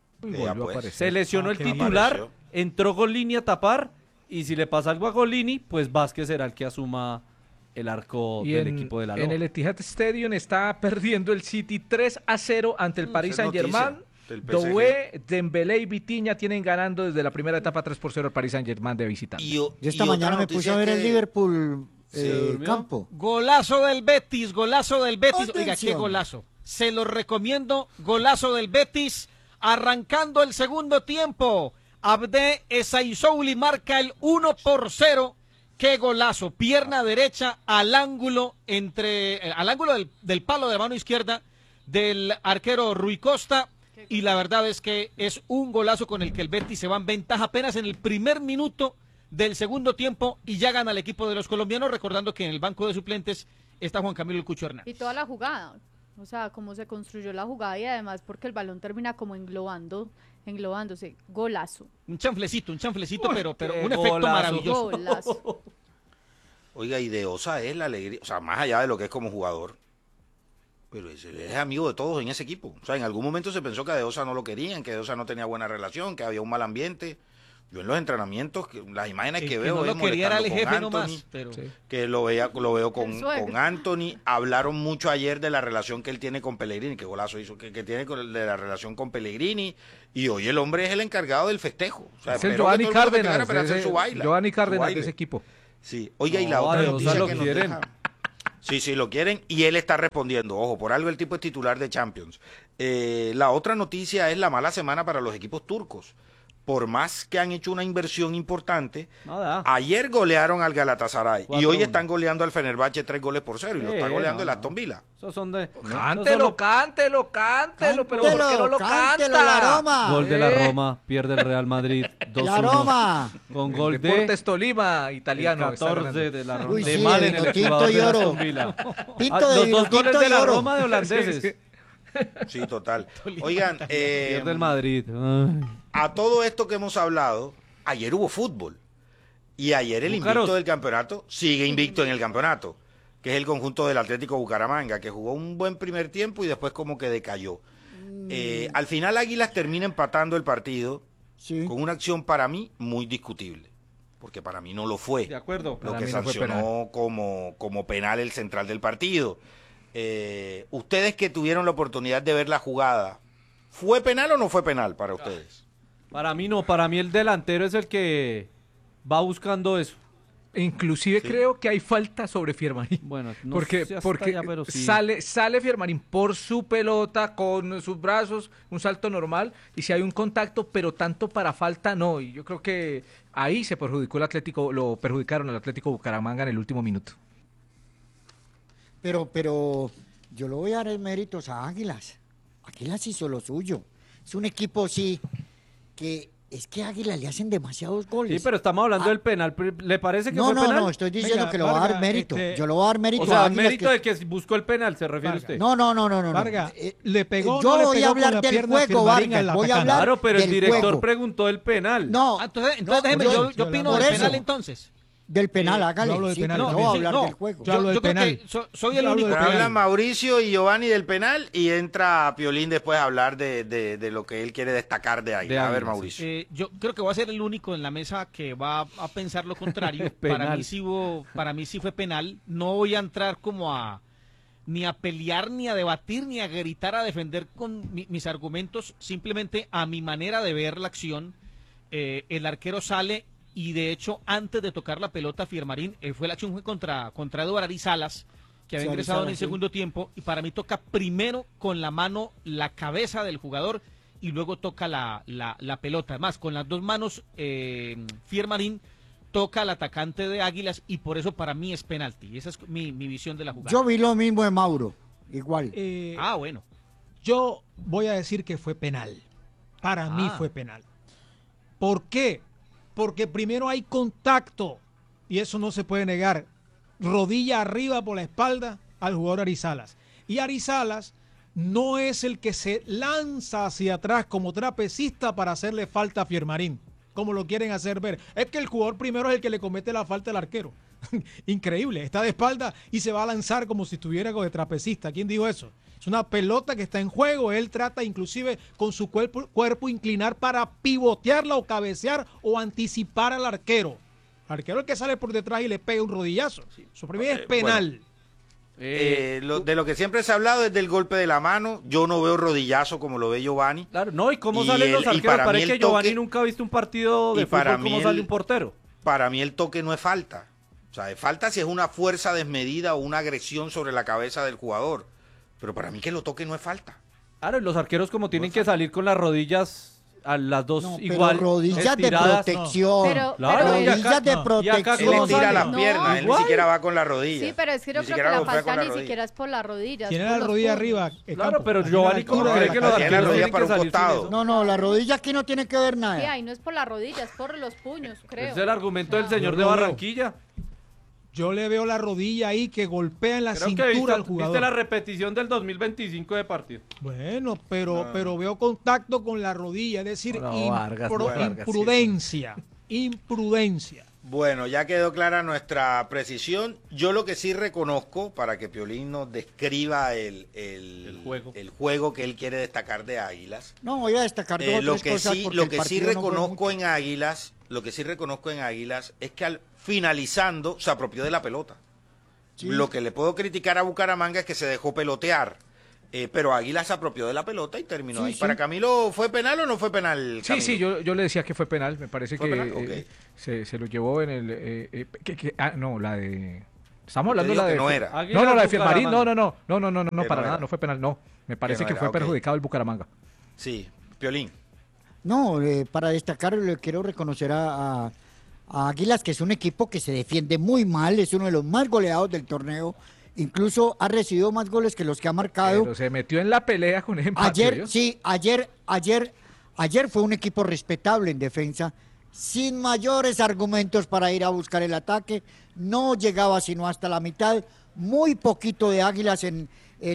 Se lesionó el titular, Apareció. entró Golini a tapar, y si le pasa algo a Golini, pues Vázquez será el que asuma el arco Y del en, equipo de la en Roma. el Etihad Stadium está perdiendo el City 3-0 ante el Paris esa es Saint-Germain. noticia del PSG. Doué, Dembélé y Vitinha tienen ganando desde la primera etapa 3-0 al Paris Saint-Germain de visitante. Yo esta mañana me puse a ver el Liverpool Campo. Golazo del Betis, golazo del Betis. Oiga, qué Atención. golazo. Se lo recomiendo, golazo del Betis, arrancando el segundo tiempo. Abde Esaizouli marca el 1-0. Qué golazo, pierna derecha al ángulo del palo de la mano izquierda del arquero Rui Costa. Y la verdad es que es un golazo con el que el Betis se va en ventaja apenas en el primer minuto del segundo tiempo y ya gana el equipo de los colombianos, recordando que en el banco de suplentes está Juan Camilo El Cucho Hernández. Y toda la jugada. O sea, cómo se construyó la jugada y además porque el balón termina como englobándose. Golazo. Un chanflecito, pero un efecto golazo. maravilloso. Golazo. Oiga, y de Osa es la alegría, o sea, más allá de lo que es como jugador, pero es amigo de todos en ese equipo. O sea, en algún momento se pensó que a De Osa no lo querían, que De Osa no tenía buena relación, que había un mal ambiente. Yo en los entrenamientos, las imágenes que veo no lo es quería era el molestando jefe con Anthony, nomás, pero... Sí. que lo veo con suegro. Anthony. Hablaron mucho ayer de la relación que él tiene con Pellegrini, que golazo hizo, que tiene de la relación con Pellegrini, y hoy el hombre es el encargado del festejo. O sea, Es el esperó Giovanni que todo el mundo Cárdenas, festejara para hacer su baile. Giovanni Su Cárdenas baile. de ese equipo. Sí. Oiga, y la No, otra a De Osa noticia lo que nos quieren. deja... Sí, lo quieren y él está respondiendo. Ojo, por algo el tipo es titular de Champions. La otra noticia es la mala semana para los equipos turcos. Por más que han hecho una inversión importante, Nada. ayer golearon al Galatasaray y 4-1. hoy están goleando al Fenerbahce 3-0 y lo está goleando el Aston Villa. Esos son de... Cántelo, cántelo, pero ¿por qué no lo cántelo, canta? la Roma. Gol de la Roma, pierde el Real Madrid 2-1. La Roma. Con gol de Deportes Tolima, el italiano. está 14 ganando. de la Roma. Uy, De sí, mal de en el Vinotinto jugador y de oro. Aston Villa. Pinto de Los dos Vinotinto goles de y la oro. Roma de holandeses. Sí, total. Oigan, Pierde el Madrid. Ay. a todo esto que hemos hablado, ayer hubo fútbol. Y ayer el Búcaros. invicto del campeonato sigue invicto en el campeonato, que es el conjunto del Atlético Bucaramanga, que jugó un buen primer tiempo y después como que decayó. Al final Águilas termina empatando el partido Sí. con una acción para mí muy discutible, porque para mí no lo fue. De acuerdo. Lo Para que mí no fue sancionó como penal el central del partido. Ustedes que tuvieron la oportunidad de ver la jugada, ¿fue penal o no fue penal para ustedes? Para mí no, para mí el delantero es el que va buscando eso. Inclusive creo que hay falta sobre Fiermarín. Bueno, no porque sé hasta porque allá, pero sí. sale Fiermarín por su pelota con sus brazos, un salto normal, y si hay un contacto, pero tanto para falta no. Y yo creo que ahí se perjudicó el Atlético, lo perjudicaron al Atlético Bucaramanga en el último minuto. Pero yo le voy a dar méritos a Águilas. Águilas hizo lo suyo. Es un equipo, sí, que es que a Águilas le hacen demasiados goles. Sí, pero estamos hablando del penal. ¿Le parece que No, fue no, penal? no, estoy diciendo Venga, que le voy a dar Vargas, mérito. Yo le voy a dar mérito O a sea, Águilas. mérito de que buscó el penal, se refiere Vargas. usted. No. Vargas, ¿le pegó o Yo no le voy a pegó con hablar la del pierna juego, Fiermarín Vargas, al voy a atacante? hablar Claro, pero el del director juego. preguntó el penal. No, Entonces no, déjeme, yo opino por del eso. penal entonces. Del penal, hágale. yo hablo del Sí, penal pero también. no voy a hablar No, del juego. Yo hablo del creo penal. que soy el Yo hablo único. del Pero penal. hablan Mauricio y Giovanni del penal y entra Piolín después a hablar de lo que él quiere destacar de ahí. De A ver, Águilas, Mauricio. Yo creo que voy a ser el único en la mesa que va a pensar lo contrario. Penal. Para mí sí fue penal. No voy a entrar como ni a pelear, ni a debatir, ni a gritar, a defender con mis argumentos. Simplemente a mi manera de ver la acción, el arquero sale y de hecho antes de tocar la pelota Fiermarín, la acción fue contra Eduardo Arizalas, que había Sí, ingresado en el Arizalas, sí. segundo tiempo, y para mí toca primero con la mano la cabeza del jugador y luego toca la pelota. Además, con las dos manos, Fiermarín toca al atacante de Águilas y por eso para mí es penalti. Esa es mi visión de la jugada. Yo vi lo mismo de Mauro, igual. Bueno. Yo voy a decir que fue penal. Para mí fue penal. ¿Por qué? Porque primero hay contacto y eso no se puede negar. Rodilla arriba por la espalda al jugador Arizalas. Y Arizalas no es el que se lanza hacia atrás como trapecista para hacerle falta a Fiermarín, como lo quieren hacer ver. Es que el jugador primero es el que le comete la falta al arquero. Increíble, está de espalda y se va a lanzar como si estuviera de trapecista. ¿Quién dijo eso? Es una pelota que está en juego, él trata inclusive con su cuerpo inclinar para pivotearla o cabecear o anticipar al arquero. El arquero es el que sale por detrás y le pega un rodillazo. Eso para mí es penal. De lo que siempre se ha hablado es del golpe de la mano. Yo no veo rodillazo como lo ve Giovanni. Claro, no, ¿y cómo Y salen los el- y arqueros? para mí Parece el que Giovanni toque- nunca ha visto un partido de y para fútbol mí cómo el- sale un portero. Para mí el toque no es falta. O sea, es falta si es una fuerza desmedida o una agresión sobre la cabeza del jugador. Pero para mí que lo toque no es falta. Claro, y los arqueros como tienen que salir con las rodillas a las dos No, pero igual rodillas estiradas. de protección. Pero- Claro, pero- y acá- rodillas de no. protección. Y acá Él le ¿cómo tira sale? las No, piernas, él ni igual. siquiera va con la rodilla. Sí, pero es que yo Ni creo que siquiera la golpea con falta la ni rodilla. siquiera es por las rodillas. Tiene por la los rodilla puños. arriba. Claro, pero Tiene Giovanni la como altura cree de que la los cadera. Tiene la arqueros rodilla tienen para que un salir sin costado. eso. No, la rodilla aquí no tiene que ver nada. Sí, ahí no es por las rodillas, es por los puños, creo. Es el argumento del Ah, señor yo de lo veo. Barranquilla. Yo le veo la rodilla ahí que golpea en la Creo cintura al jugador. viste la repetición del 2025 de partido. Bueno, pero veo contacto con la rodilla, es decir, imprudencia. Imprudencia. Bueno, ya quedó clara nuestra precisión. Yo lo que sí reconozco, para que Piolín nos describa el juego que él quiere destacar de Águilas. No, voy a destacar dos o tres cosas porque lo que sí el partido no fue reconozco mucho. en Águilas, lo que sí reconozco en Águilas es que al finalizando se apropió de la pelota. Sí. Lo que le puedo criticar a Bucaramanga es que se dejó pelotear. Pero Águilas se apropió de la pelota y terminó Sí, ahí. sí. ¿Para Camilo fue penal o no fue penal, Camilo? Sí, yo le decía que fue penal, me parece ¿Fue que penal? Ok. se lo llevó en el... no, la de... Estamos hablando de digo la que de... no era. Águilas, No, la de Fielmarín, Bucaramanga. no, Que para no nada, era. no fue penal, no, me parece no que era, fue ok. perjudicado el Bucaramanga. Sí, Piolín. No, para destacar le quiero reconocer a Águilas, que es un equipo que se defiende muy mal, es uno de los más goleados del torneo, incluso ha recibido más goles que los que ha marcado. Pero se metió en la pelea con ese empate. Ayer, ¿oyó? sí, ayer fue un equipo respetable en defensa, sin mayores argumentos para ir a buscar el ataque, no llegaba sino hasta la mitad, muy poquito de Águilas en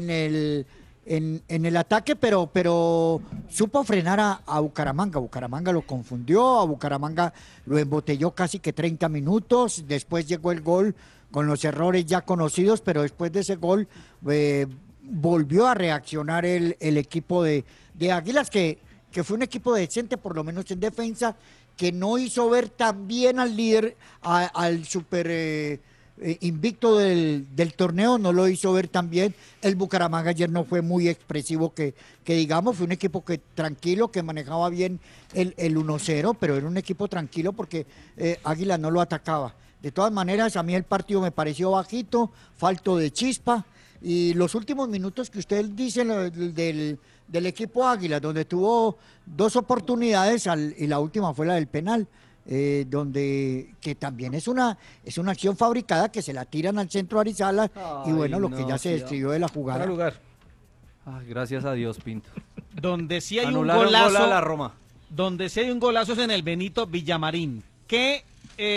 el ataque, pero supo frenar a Bucaramanga. Bucaramanga lo confundió, a Bucaramanga lo embotelló casi que 30 minutos, después llegó el gol con los errores ya conocidos, pero después de ese gol volvió a reaccionar el equipo de Águilas, que fue un equipo decente, por lo menos en defensa, que no hizo ver tan bien al líder, al super invicto del torneo, no lo hizo ver tan bien. El Bucaramanga ayer no fue muy expresivo que digamos, fue un equipo que tranquilo, que manejaba bien el 1-0, pero era un equipo tranquilo porque Águila no lo atacaba. De todas maneras, a mí el partido me pareció bajito, falto de chispa, y los últimos minutos que usted dice del equipo Águila, donde tuvo dos oportunidades y la última fue la del penal, donde que también es una acción fabricada que se la tiran al centro Arizala y bueno, lo que ya se describió de la jugada. Lugar. Ay, gracias a Dios, Pinto. Donde sí hay Anularon un golazo, gol a la Roma. donde sí hay un golazo es en el Benito Villamarín. Qué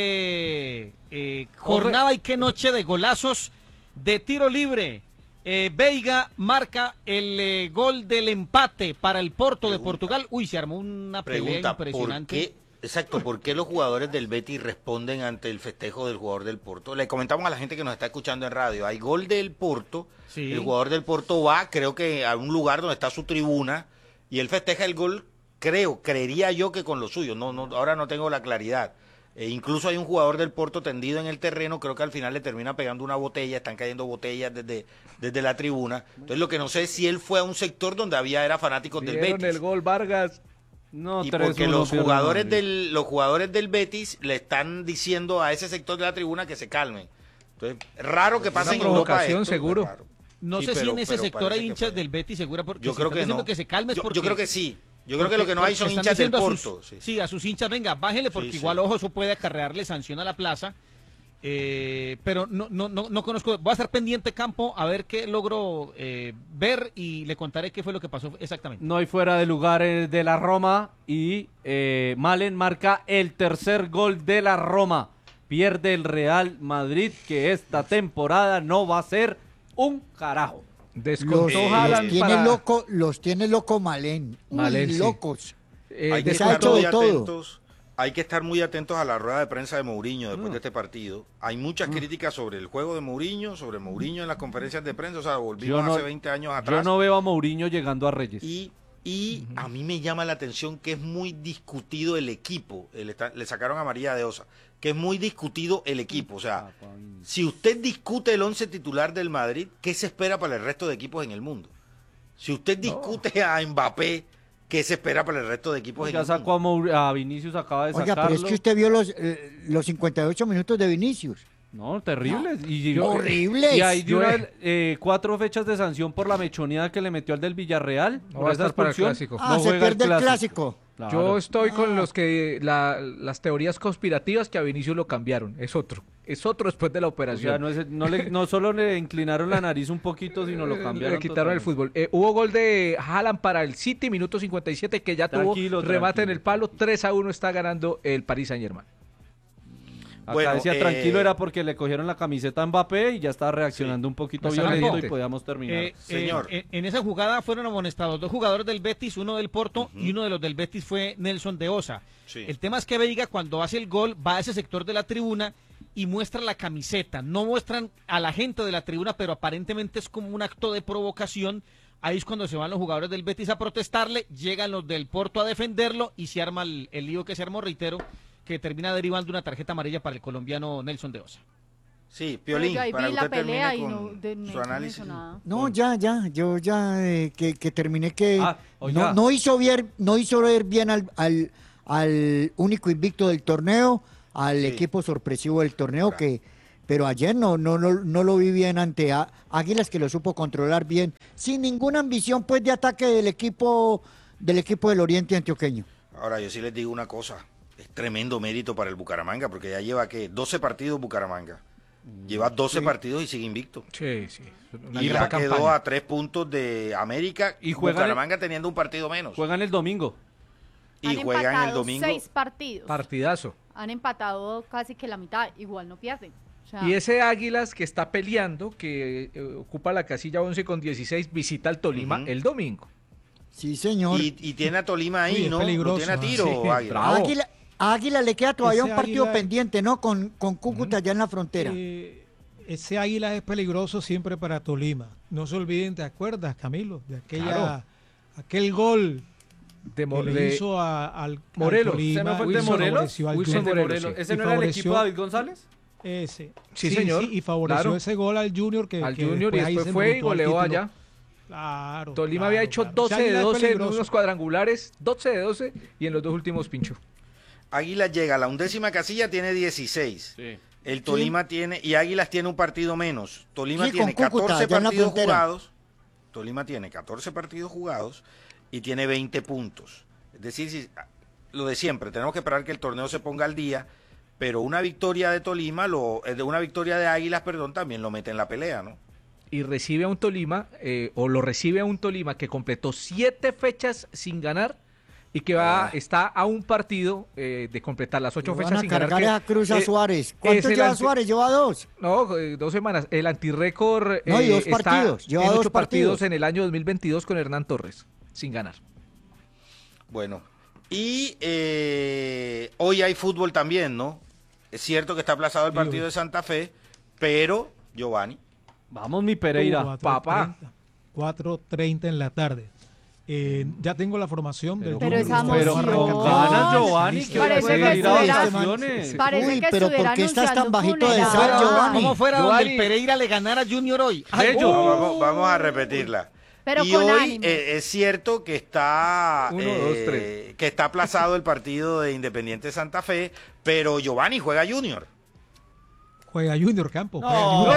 jornada y qué noche de golazos de tiro libre. Veiga marca el gol del empate para el Porto de Portugal. Uy, se armó una pelea impresionante. ¿Por qué los jugadores del Betis responden ante el festejo del jugador del Porto? Le comentamos a la gente que nos está escuchando en radio, hay gol del Porto, Sí. El jugador del Porto va, creo que a un lugar donde está su tribuna, y él festeja el gol, creería yo que con lo suyo, ahora no tengo la claridad. Incluso hay un jugador del Porto tendido en el terreno, creo que al final le termina pegando una botella, están cayendo botellas desde la tribuna. Entonces lo que no sé es si él fue a un sector donde era fanáticos del ¿Vieron Betis. el gol, Vargas? No, Y 3-1, porque los pierde jugadores Madrid. los jugadores del Betis le están diciendo a ese sector de la tribuna que se calmen. Entonces, raro que pase en Europa provocación, esto, seguro. es raro. No Sí, sé si pero- en ese pero sector parece hay que hinchas fue. del Betis, segura, porque Yo si creo están que diciendo no. que se calmes Yo porque... creo que sí. Yo creo que lo que no hay son están hinchas del diciendo a sus- Porto. Sí. Sí, a sus hinchas, venga, bájele porque Sí, igual, sí. ojo, eso puede acarrearle sanción a la plaza. Pero no conozco. Voy a estar pendiente, Campo, a ver qué logro ver y le contaré qué fue lo que pasó exactamente. No hay fuera de lugar de la Roma y Malen marca el tercer gol de la Roma. Pierde el Real Madrid, que esta temporada no va a ser un carajo. Descontó Haaland para... Los tiene loco Malén. Malén, Uy, sí. locos. Hay que les ha estar hecho muy de todo. atentos. Hay que estar muy atentos a la rueda de prensa de Mourinho después de este partido. Hay muchas críticas sobre el juego de Mourinho, sobre Mourinho en las conferencias de prensa. O sea, volvimos hace 20 años atrás. Yo no veo a Mourinho llegando a Reyes. Y a mí me llama la atención que es muy discutido el equipo. Le sacaron a María de Osa. Que es muy discutido el equipo. O sea, si usted discute el 11 titular del Madrid, ¿qué se espera para el resto de equipos en el mundo? Si usted discute a Mbappé, ¿qué se espera para el resto de equipos en Ya el mundo? sacó a Vinicius, acaba de Oiga, sacarlo. pero es que usted vio los 58 minutos de Vinicius. No, terribles. Horribles. Y hay de una, 4 fechas de sanción por la mechoneada que le metió al del Villarreal. No por va a esa estar para el expulsión. Clásico. No Se juega pierde el clásico. Claro. Yo estoy con los que las teorías conspirativas que a Vinicius lo cambiaron. Es otro después de la O sea, operación. no solo le inclinaron la nariz un poquito, sino lo cambiaron. Le quitaron el totalmente. fútbol. Hubo gol de Haaland para el City, minuto 57, que ya tuvo Tranquilo, remate tranquilo. en el palo. 3-1 está ganando el Paris Saint-Germain. Acá decía tranquilo era porque le cogieron la camiseta a Mbappé y ya estaba reaccionando un poquito violento y podíamos terminar. Señor. En esa jugada fueron amonestados 2 jugadores del Betis, uno del Porto y uno de los del Betis fue Nelson de Osa. Sí. El tema es que Veiga cuando hace el gol va a ese sector de la tribuna y muestra la camiseta. No muestran a la gente de la tribuna, pero aparentemente es como un acto de provocación. Ahí es cuando se van los jugadores del Betis a protestarle, llegan los del Porto a defenderlo y se arma el lío que se armó, reitero, que termina derivando una tarjeta amarilla para el colombiano Nelson de Osa. Sí, Piolín, yo ahí para vi que la usted pelea termine y con no su análisis. No, yo ya que terminé que oiga. no hizo ver bien al único invicto del torneo, al equipo sorpresivo del torneo, pero ayer no lo vi bien ante Águilas, que lo supo controlar bien, sin ninguna ambición pues de ataque del equipo del Oriente Antioqueño. Ahora, yo sí les digo una cosa, es tremendo mérito para el Bucaramanga, porque ya lleva, 12 partidos Bucaramanga. Lleva 12 partidos y sigue invicto. Sí. Y ya quedó a 3 puntos de América y Bucaramanga teniendo un partido menos. Juegan el domingo. Y juegan el domingo. 6 partidos. Partidazo. Han empatado casi que la mitad, igual no pierden. O sea, Y ese Águilas que está peleando, que ocupa la casilla 11 con 16, visita al Tolima el domingo. Sí, señor. Y tiene a Tolima ahí, Uy, ¿no? peligroso, Lo tiene a tiro, sí. Águila. Bravo. A Águila le queda todavía Ese un partido Águila- pendiente, ¿no? Con Cúcuta allá en la frontera. Ese Águila es peligroso siempre para Tolima. No se olviden, ¿te acuerdas, Camilo? De aquel gol que le hizo al Morelos. Tolima. ¿Ese no fue el de Wilson Morelos? favoreció al Wilson Junior. Morelos, sí. ¿Ese Y no era el favoreció- equipo de David González? Ese. Sí, señor. y favoreció Claro. ese gol al Junior que Al que Junior y ahí después se fue y montó al goleó título. allá. Claro. Tolima había hecho claro. 12 Ese de Águila es 12 en peligroso. unos cuadrangulares, 12 de 12 y en los dos últimos pinchó. Águilas llega a la 11ª casilla, tiene 16. Sí. El Tolima tiene, y Águilas tiene un partido menos. Tolima Sí, tiene con Cúcuta, 14 allá en la partidos frontera. jugados. Tolima tiene 14 partidos jugados y tiene 20 puntos. Es decir, lo de siempre, tenemos que esperar que el torneo se ponga al día, pero una victoria de Tolima, una victoria de Águilas, perdón, también lo mete en la pelea, ¿no? Y recibe a un Tolima, o lo recibe a un Tolima que completó 7 fechas sin ganar y que está a un partido de completar las 8 Van fechas a sin ganar. cargar a Cruz a Suárez. ¿Cuántos es el lleva anti- Suárez? Lleva 2. No, 2 semanas. El antirrécord No, y 2 está partidos. Lleva en 2 8 partidos partidos en el año 2022 con Hernán Torres, sin ganar. Bueno, y hoy hay fútbol también, ¿no? Es cierto que está aplazado el partido de Santa Fe, pero, Giovanni, Vamos, mi Pereira. 4:30, papá. 4:30 en la tarde. Ya tengo la formación del Pero Junior. esa Pero emoción. con ganas, Giovanni, que Parece puede que ir a estuviera- vacaciones. Parece Uy, que pero ¿por estuviera qué estás tan anunciando bajito de funeral. sal, Giovanni? ¿Cómo fuera Giovanni. donde el Pereira le ganara a Junior hoy? Ay, Bello. vamos a repetirla. Pero y con hoy ánimo. es cierto que está 1, 2, 3. que está aplazado el partido de Independiente Santa Fe, pero Giovanni juega Junior. Juega Junior Campos. No.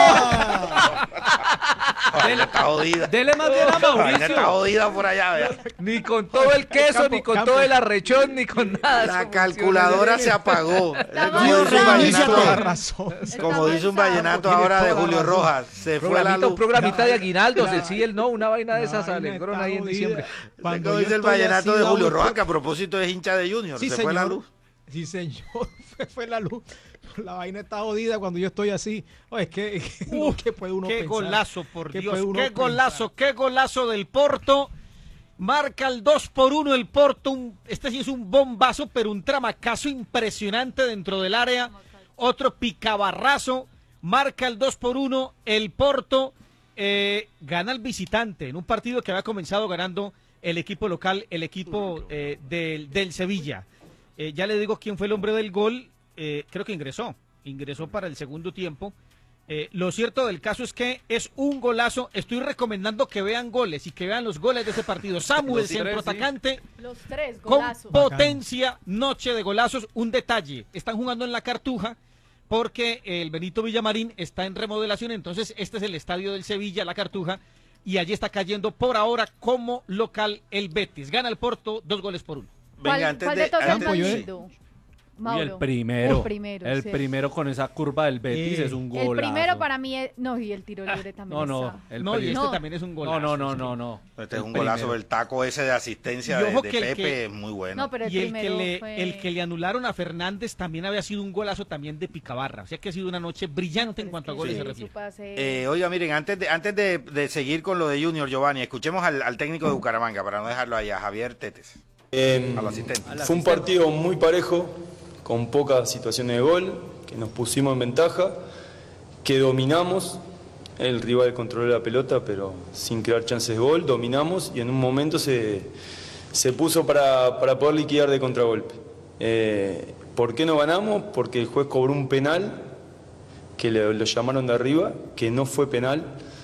Vaina está jodida. Dele más bien a La vaina está Mauricio. jodida por allá. vea. Ni con todo el queso, Campo, ni con Campo. todo el arrechón, ni con nada. La Eso calculadora funciona. se apagó. Estamos Como dice un borrados. vallenato, Toda razón. como dice un vallenato Tiene ahora de toda Julio razón. Rojas, se fue la luz. Un programita de aguinaldos, La- el sí, el no, una vaina de La esas vaina alegrón está ahí en jodida. diciembre. Cuando Como yo dice el estoy vallenato así de Julio dando Rojas, que a propósito es hincha de Junior, Sí, se fue la señor. luz. Sí, señor. Fue la luz. La vaina está jodida cuando yo estoy así. Oh, es que ¿qué puede uno qué pensar? golazo, por ¿Qué Dios. puede uno Qué golazo, pensar? qué golazo del Porto. Marca el 2-1 el Porto. Este sí es un bombazo, pero un tramacazo impresionante dentro del área. Otro picabarrazo. Marca el 2-1 el Porto. Gana el visitante en un partido que había comenzado ganando el equipo local, el equipo del Sevilla. Ya le digo quién fue el hombre del gol. Creo que ingresó para el segundo tiempo. Lo cierto del caso es que es un golazo. Estoy recomendando que vean goles y que vean los goles de ese partido. Samuel, Los tres, centroatacante, Los 3 con golazos. potencia, noche de golazos. Un detalle, están jugando en la Cartuja porque el Benito Villamarín está en remodelación, entonces este es el estadio del Sevilla, la Cartuja, y allí está cayendo por ahora como local el Betis. Gana el Porto 2-1. ¿Cuál de todos es antes más de- lindo? Mauro. Y el primero. El sí. primero con esa curva del Betis es un golazo. El primero para mí es... No, y el tiro libre también y este también es un golazo. No. Este es un golazo, el taco ese de asistencia de Pepe es muy bueno. No, pero y el que le anularon a Fernández también había sido un golazo también de Picabarra. O sea que ha sido una noche brillante en cuanto a goles se refiere. Oiga, miren, antes de seguir con lo de Junior, Giovanni, escuchemos al técnico de Bucaramanga, para no dejarlo allá, Javier Tetes. Al asistente. Fue un partido muy parejo, con pocas situaciones de gol, que nos pusimos en ventaja, que dominamos, el rival controló la pelota, pero sin crear chances de gol, dominamos y en un momento se puso para poder liquidar de contragolpe. ¿Por qué no ganamos? Porque el juez cobró un penal, que lo llamaron de arriba, que no fue penal.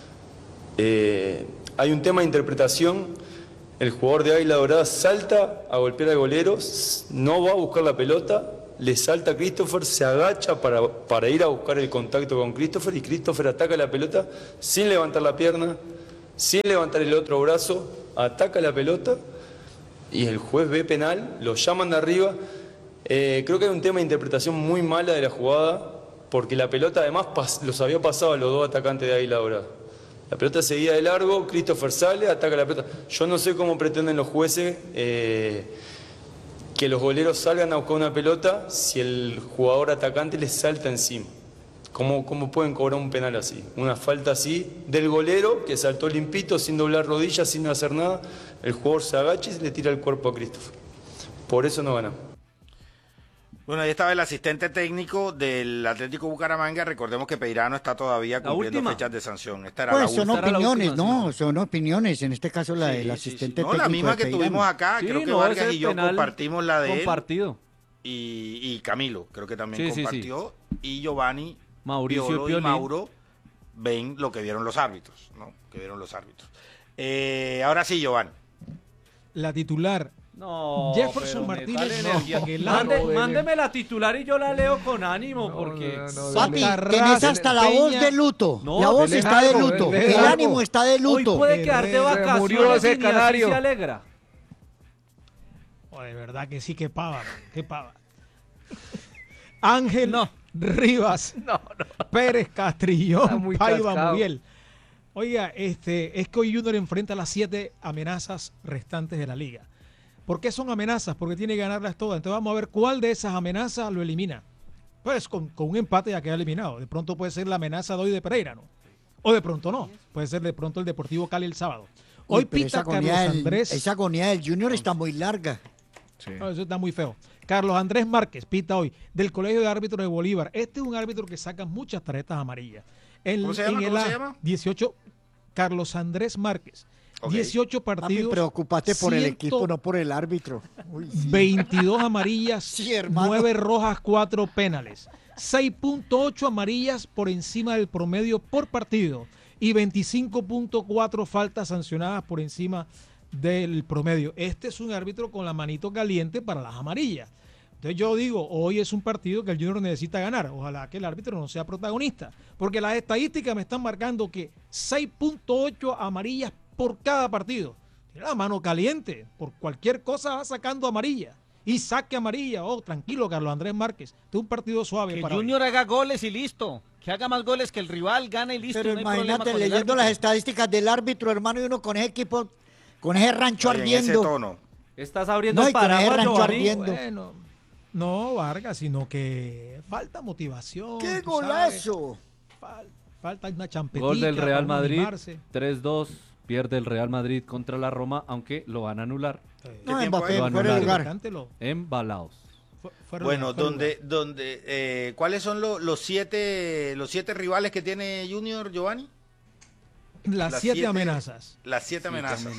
Hay un tema de interpretación. El jugador de Águila Dorada salta a golpear al golero, no va a buscar la pelota, le salta a Christopher, se agacha para ir a buscar el contacto con Christopher y Christopher ataca la pelota sin levantar la pierna, sin levantar el otro brazo, ataca la pelota y el juez ve penal, lo llaman de arriba. Creo que hay un tema de interpretación muy mala de la jugada, porque la pelota además los había pasado a los dos atacantes de Águila Dorada. La pelota seguía de largo, Christopher sale, ataca la pelota. Yo no sé cómo pretenden los jueces que los goleros salgan a buscar una pelota si el jugador atacante les salta encima. ¿Cómo pueden cobrar un penal así? Una falta así del golero que saltó limpito, sin doblar rodillas, sin hacer nada. El jugador se agacha y le tira el cuerpo a Christopher. Por eso no ganamos. Bueno, ahí estaba el asistente técnico del Atlético Bucaramanga. Recordemos que Peirano está todavía cumpliendo fechas de sanción. Esta era pues son opiniones, ¿no? Son opiniones. En este caso la del asistente técnico. No, la misma que tuvimos acá. Sí, creo que Vargas y yo compartimos la de compartido. él. Y Camilo, creo que también compartió. Y Giovanni, Mauricio y Mauro ven lo que vieron los árbitros, ¿no? Ahora sí, Giovanni. La titular. No, Jefferson Martínez. Mándeme la titular y yo la leo con ánimo, porque... Papi, tenés hasta la voz de luto. La voz está de luto. El ánimo está de luto. Hoy puede quedar de vacaciones murió ese y ni canario. así se alegra. De verdad que sí, qué pava. Ángel Rivas. Pérez Castrillón. Paiva Muriel. Oiga, es que hoy Junior enfrenta las 7 amenazas restantes de la liga. ¿Por qué son amenazas? Porque tiene que ganarlas todas. Entonces vamos a ver cuál de esas amenazas lo elimina. Pues con un empate ya queda eliminado. De pronto puede ser la amenaza de hoy de Pereira, ¿no? O de pronto no. Puede ser de pronto el Deportivo Cali el sábado. Hoy pita Carlos Andrés. Esa agonía del Junior está muy larga. Sí. No, eso está muy feo. Carlos Andrés Márquez pita hoy del Colegio de Árbitros de Bolívar. Este es un árbitro que saca muchas tarjetas amarillas. ¿Cómo se llama? 18, Carlos Márquez. 18 partidos. Me preocupaste por el equipo, no por el árbitro. Uy, sí. 22 amarillas, sí, 9 rojas, 4 penales. 6.8 amarillas por encima del promedio por partido y 25.4 faltas sancionadas por encima del promedio. Este es un árbitro con la manito caliente para las amarillas. Entonces yo digo, hoy es un partido que el Junior necesita ganar. Ojalá que el árbitro no sea protagonista. Porque las estadísticas me están marcando que 6.8 amarillas por cada partido. Tiene la mano caliente. Por cualquier cosa va sacando amarilla. Y saque amarilla. Oh, tranquilo, Carlos Andrés Márquez. Este es un partido suave. Que para Junior haga goles y listo. Que haga más goles que el rival, gane y listo. Pero no imagínate leyendo las estadísticas del árbitro, hermano, y uno con ese equipo, con ese rancho ardiendo. Ese tono. Estás abriendo el paraguas, Bueno, no, Vargas, sino que falta motivación. ¡Qué golazo! Falta una champetita. Gol del Real Madrid, 3-2, pierde el Real Madrid contra la Roma, aunque lo van a anular. No, Mbappé, fuera de lugar. Embalados. Bueno, ¿cuáles son los siete rivales que tiene Junior, Giovanni? Las 7 amenazas. Las 7 amenazas.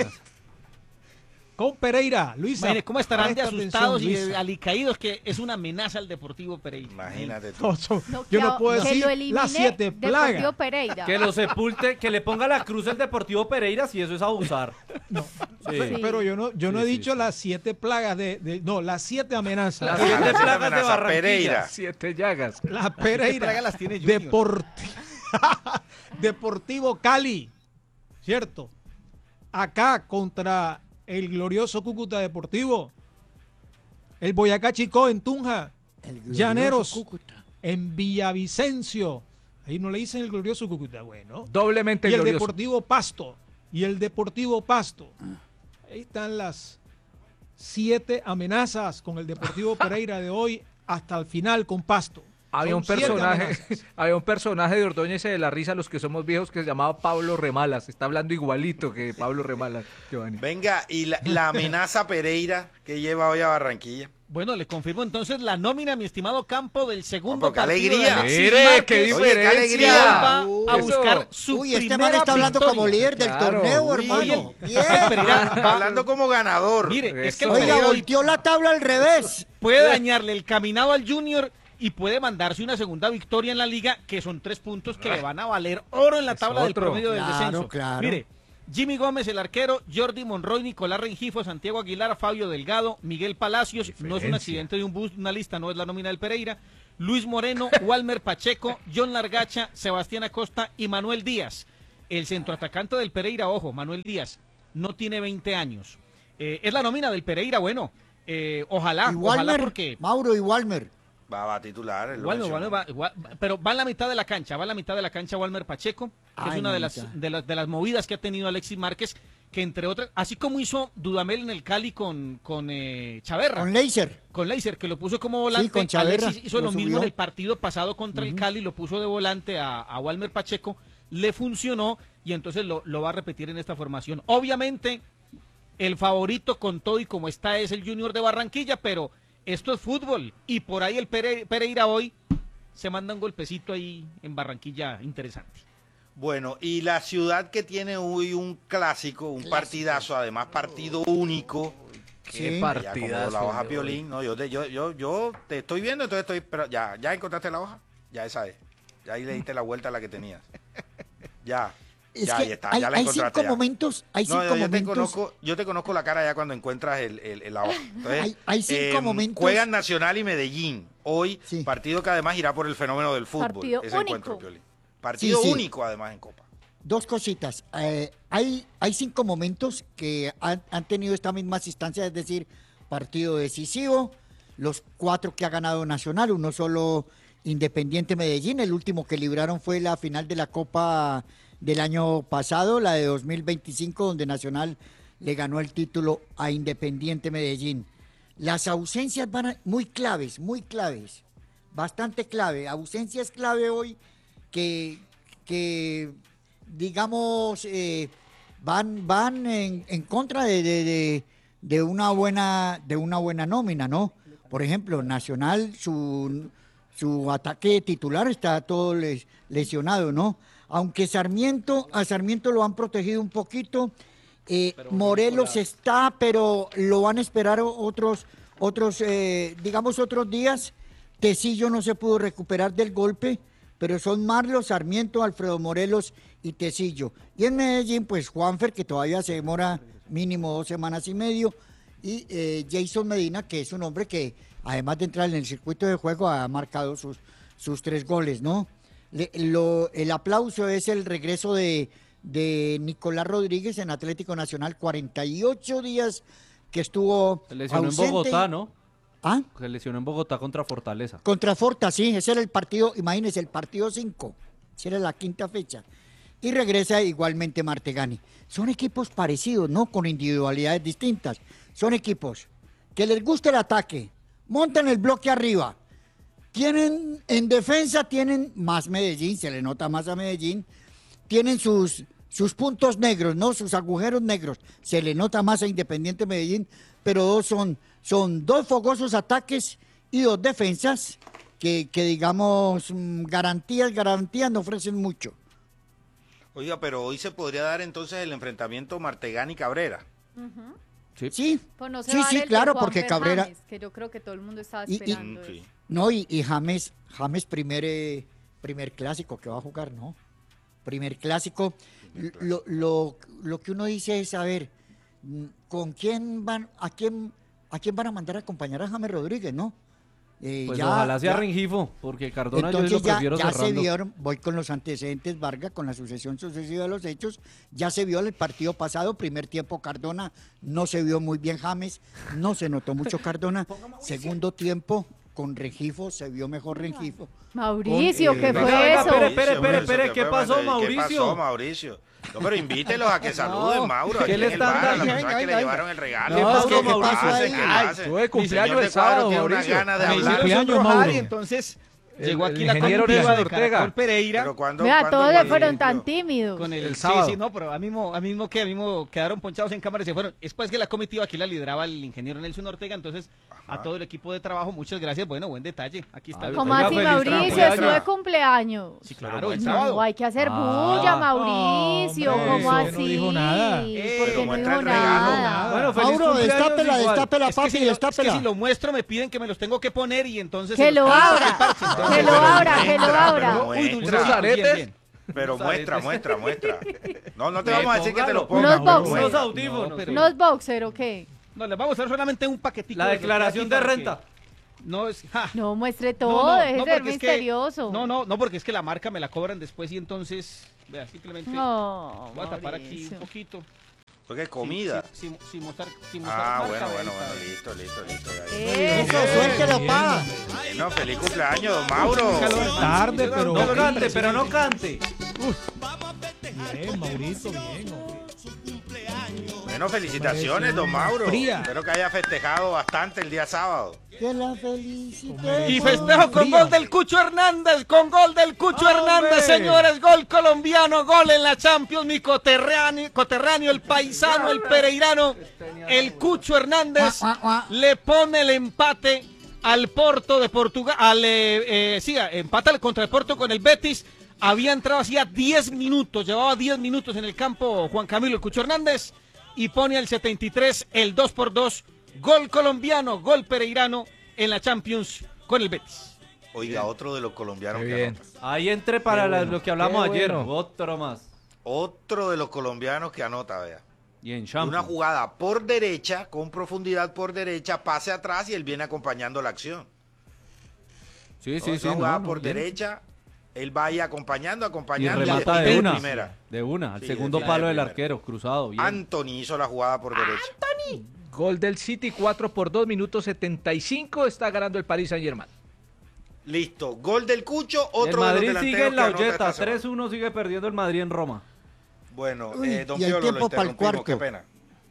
Con Pereira, Luisa. Mire, ¿cómo estarán de asustados y alicaídos que es una amenaza al Deportivo Pereira? Imagínate tú. Yo no puedo decir las 7 plagas. Pereira. Que lo sepulte, que le ponga la cruz al Deportivo Pereira, si eso es abusar. No, sí. Pero yo no he dicho las 7 plagas no, las 7 amenazas. Las 7 plagas de Barranquilla. Pereira. 7 llagas. La Pereira. Las tiene Deportivo Cali, ¿cierto? Acá contra el glorioso Cúcuta Deportivo. El Boyacá Chicó en Tunja. Llaneros, en Villavicencio. Ahí no le dicen el glorioso Cúcuta, bueno. Doblemente y el glorioso. Deportivo Pasto. Ahí están las 7 amenazas con el Deportivo Pereira de hoy hasta el final con Pasto. Había un personaje de Ordóñez de la risa, los que somos viejos, que se llamaba Pablo Remalas. Está hablando igualito que Pablo Remalas, Giovanni. Venga, y la amenaza Pereira que lleva hoy a Barranquilla. Bueno, le confirmo entonces la nómina, mi estimado Campo, del segundo qué partido. alegría. Mire, qué diferencia. Va a buscar su Uy, este primera man está hablando victoria. como líder del torneo, Uy, hermano. Bien. Hablando como ganador. Mire, es que el Oiga, Pereira hoy volteó la tabla al revés. puede dañarle el caminado al Junior y puede mandarse una segunda victoria en la liga, que son 3 puntos que le van a valer oro en la tabla del promedio del descenso. Claro. Mire, Jimmy Gómez, el arquero, Jordi Monroy, Nicolás Rengifo, Santiago Aguilar, Fabio Delgado, Miguel Palacios, no es un accidente de un bus, una lista, no es la nómina del Pereira, Luis Moreno, Walmer Pacheco, John Largacha, Sebastián Acosta y Manuel Díaz. El centroatacante del Pereira, ojo, Manuel Díaz, no tiene 20 años. Es la nómina del Pereira, bueno, ojalá porque... Mauro y Walmer. Va a titular. Pero va en la mitad de la cancha, Walmer Pacheco, que es una de las movidas que ha tenido Alexis Márquez, que entre otras, así como hizo Dudamel en el Cali con Chaverra. Con Leiser, que lo puso como volante. Sí, con Chaverra, Alexis hizo lo mismo subió en el partido pasado contra el Cali, lo puso de volante a Walmer Pacheco, le funcionó y entonces lo va a repetir en esta formación. Obviamente, el favorito con todo y como está es el Junior de Barranquilla, pero esto es fútbol y por ahí el Pereira hoy se manda un golpecito ahí en Barranquilla interesante. Bueno, y la ciudad que tiene hoy un clásico, un partidazo, además partido único. Qué partidazo. La hoja Piolín, no, yo te estoy viendo, entonces pero ya encontraste la hoja, ya esa es, ya ahí le diste la vuelta a la que tenías, ya. Ahí está, ya la encontraste. Hay 5 momentos. Yo te conozco la cara ya cuando encuentras la hoja. Entonces, hay 5 momentos. Juegan Nacional y Medellín. Hoy, partido que además irá por el fenómeno del fútbol. Partido ese único. Encuentro, Piolín. Partido único además en Copa. 2 cositas. Hay 5 momentos que han tenido esta misma asistencia, es decir, partido decisivo. Los 4 que ha ganado Nacional, uno solo Independiente Medellín. El último que libraron fue la final de la Copa del año pasado, la de 2025, donde Nacional le ganó el título a Independiente Medellín. Las ausencias van muy claves, bastante clave. Ausencias clave hoy que digamos, van en contra de una buena nómina, ¿no? Por ejemplo, Nacional, su ataque titular está todo lesionado, ¿no? Aunque a Sarmiento lo han protegido un poquito, Morelos está, pero lo van a esperar otros días. Tecillo no se pudo recuperar del golpe, pero son Marlos, Sarmiento, Alfredo Morelos y Tecillo. Y en Medellín, pues Juanfer, que todavía se demora mínimo 2 semanas y medio, y Jason Medina, que es un hombre que, además de entrar en el circuito de juego, ha marcado sus 3 goles, ¿no? El aplauso es el regreso de Nicolás Rodríguez en Atlético Nacional, 48 días que estuvo Se lesionó ausente. en Bogotá, ¿no? ¿Ah? Se lesionó en Bogotá contra Fortaleza. Contra Forta, sí, ese era el partido, imagínense, el partido 5, esa era la 5ª fecha. Y regresa igualmente Martegani. Son equipos parecidos, ¿no? Con individualidades distintas. Son equipos que les gusta el ataque, montan el bloque arriba. En defensa tienen más Medellín, se le nota más a Medellín. Tienen sus puntos negros, ¿no? Sus agujeros negros. Se le nota más a Independiente Medellín, pero son 2 fogosos ataques y 2 defensas que digamos, garantías no ofrecen mucho. Oiga, pero hoy se podría dar entonces el enfrentamiento Martegani-Cabrera. Sí, Pues no se sí, va a dar el de claro, Juanfer porque Cabrera... James, que yo creo que todo el mundo estaba esperando eso. No, y James primer clásico que va a jugar, ¿no? Primer clásico. Lo que uno dice es, a ver, ¿con quién van, a quién van a mandar a acompañar a James Rodríguez, no? Pues ojalá sea Rengifo, porque Cardona entonces yo lo prefiero ya cerrando. se vieron, voy con los antecedentes, Vargas, con la sucesión sucesiva de los hechos, ya se vio el partido pasado, primer tiempo Cardona, no se vio muy bien James, no se notó mucho Cardona, segundo tiempo con Rengifo, se vio mejor Rengifo. Mauricio, ¿qué fue eso? Espere, ¿qué pasó, Mauricio? ¿Qué pasó, Mauricio? No, pero invítelos a que saluden, Mauro. ¿Qué le están dando? Las personas que le llevaron el regalo. ¿Qué pasó, Mauricio? Tuve cumpleaños el sábado, Mauricio. Me hicieron Mauro. Y entonces llegó aquí la ingeniero comitiva de Nelson Ortega. Caracol Pereira. Mira, todos fueron tan tímidos. Con el sábado. Sí, no, pero a mí mismo quedaron ponchados en cámara y se fueron. Es pues que la comitiva aquí la lideraba el ingeniero Nelson Ortega, entonces a todo el equipo de trabajo, muchas gracias. Bueno, buen detalle. Aquí está. ¿Cómo así, Mauricio? Eso de cumpleaños. Sí, claro, el No, sábado. hay que hacer bulla, Mauricio. hombre, ¿Cómo eso así? no dijo nada. ¿Por qué no muestra dijo el regalo. nada? Bueno, feliz Mauro, cumpleaños destápela, igual. destápela, Es que papi, si destápela. lo muestro me piden que me los tengo que poner y entonces... Que lo abra, que lo abra, que lo abra. Uy, dulce, Muestra. bien, aretes. bien. Pero muestra. No te Sí, vamos a decir que te los Unos pongas. boxers. Unos audífonos. No, pero- ¿No es boxer o qué? No, les vamos a hacer solamente un paquetico. La de lo que declaración aquí de para que- renta. No es... ja. No muestre No, todo, deje de ser porque es que- misterioso. No, porque es que la marca me la cobran después y entonces... Vea, simplemente No, voy a tapar aquí Mauricio. un poquito. Porque comida. Sin mostrar Ah, marca, bueno, ahí está. listo. Eso, suéltelo, pa. Bueno, feliz cumpleaños, don Mauro. Tarde, pero No cante, pero no cante. bien, Mauricio, bien. Bueno, felicitaciones, don Mauro. Fría. Espero que haya festejado bastante el día sábado. Que la felicité. Y festejo con gol del Cucho Hernández, Hernández, señores, gol colombiano, gol en la Champions, mi coterráneo, el paisano, el pereirano, el Cucho Hernández le pone el empate al Porto de Portugal, empata contra el Porto con el Betis, había entrado hacía 10 minutos, llevaba 10 minutos en el campo Juan Camilo el Cucho Hernández y pone al 73 el 2-2, gol colombiano, gol pereirano en la Champions con el Betis. Oiga, otro de los colombianos Qué que bien. anota. Ahí entré para lo que hablamos qué ayer. bueno. Otro más. Otro de los colombianos que anota, vea. Y en Una Champions. jugada por derecha, con profundidad por derecha, pase atrás y él viene acompañando la acción. Sí, Una jugada no, por bien. derecha, él va ahí acompañando Y remata y de en una. primera. De una. Al Sí, segundo de palo del primera. arquero, cruzado. Bien. Anthony hizo la jugada por derecha. Gol del City, 4-2, minuto 75. Está ganando el Paris Saint-Germain. Listo, gol del Cucho, El otro de los Madrid delanteros sigue en la que anota olleta. esta semana. 3-1 sigue perdiendo el Madrid en Roma. Bueno, Uy, don y el Piolo, lo tiempo pa'l interrumpimos, cuarto. qué pena.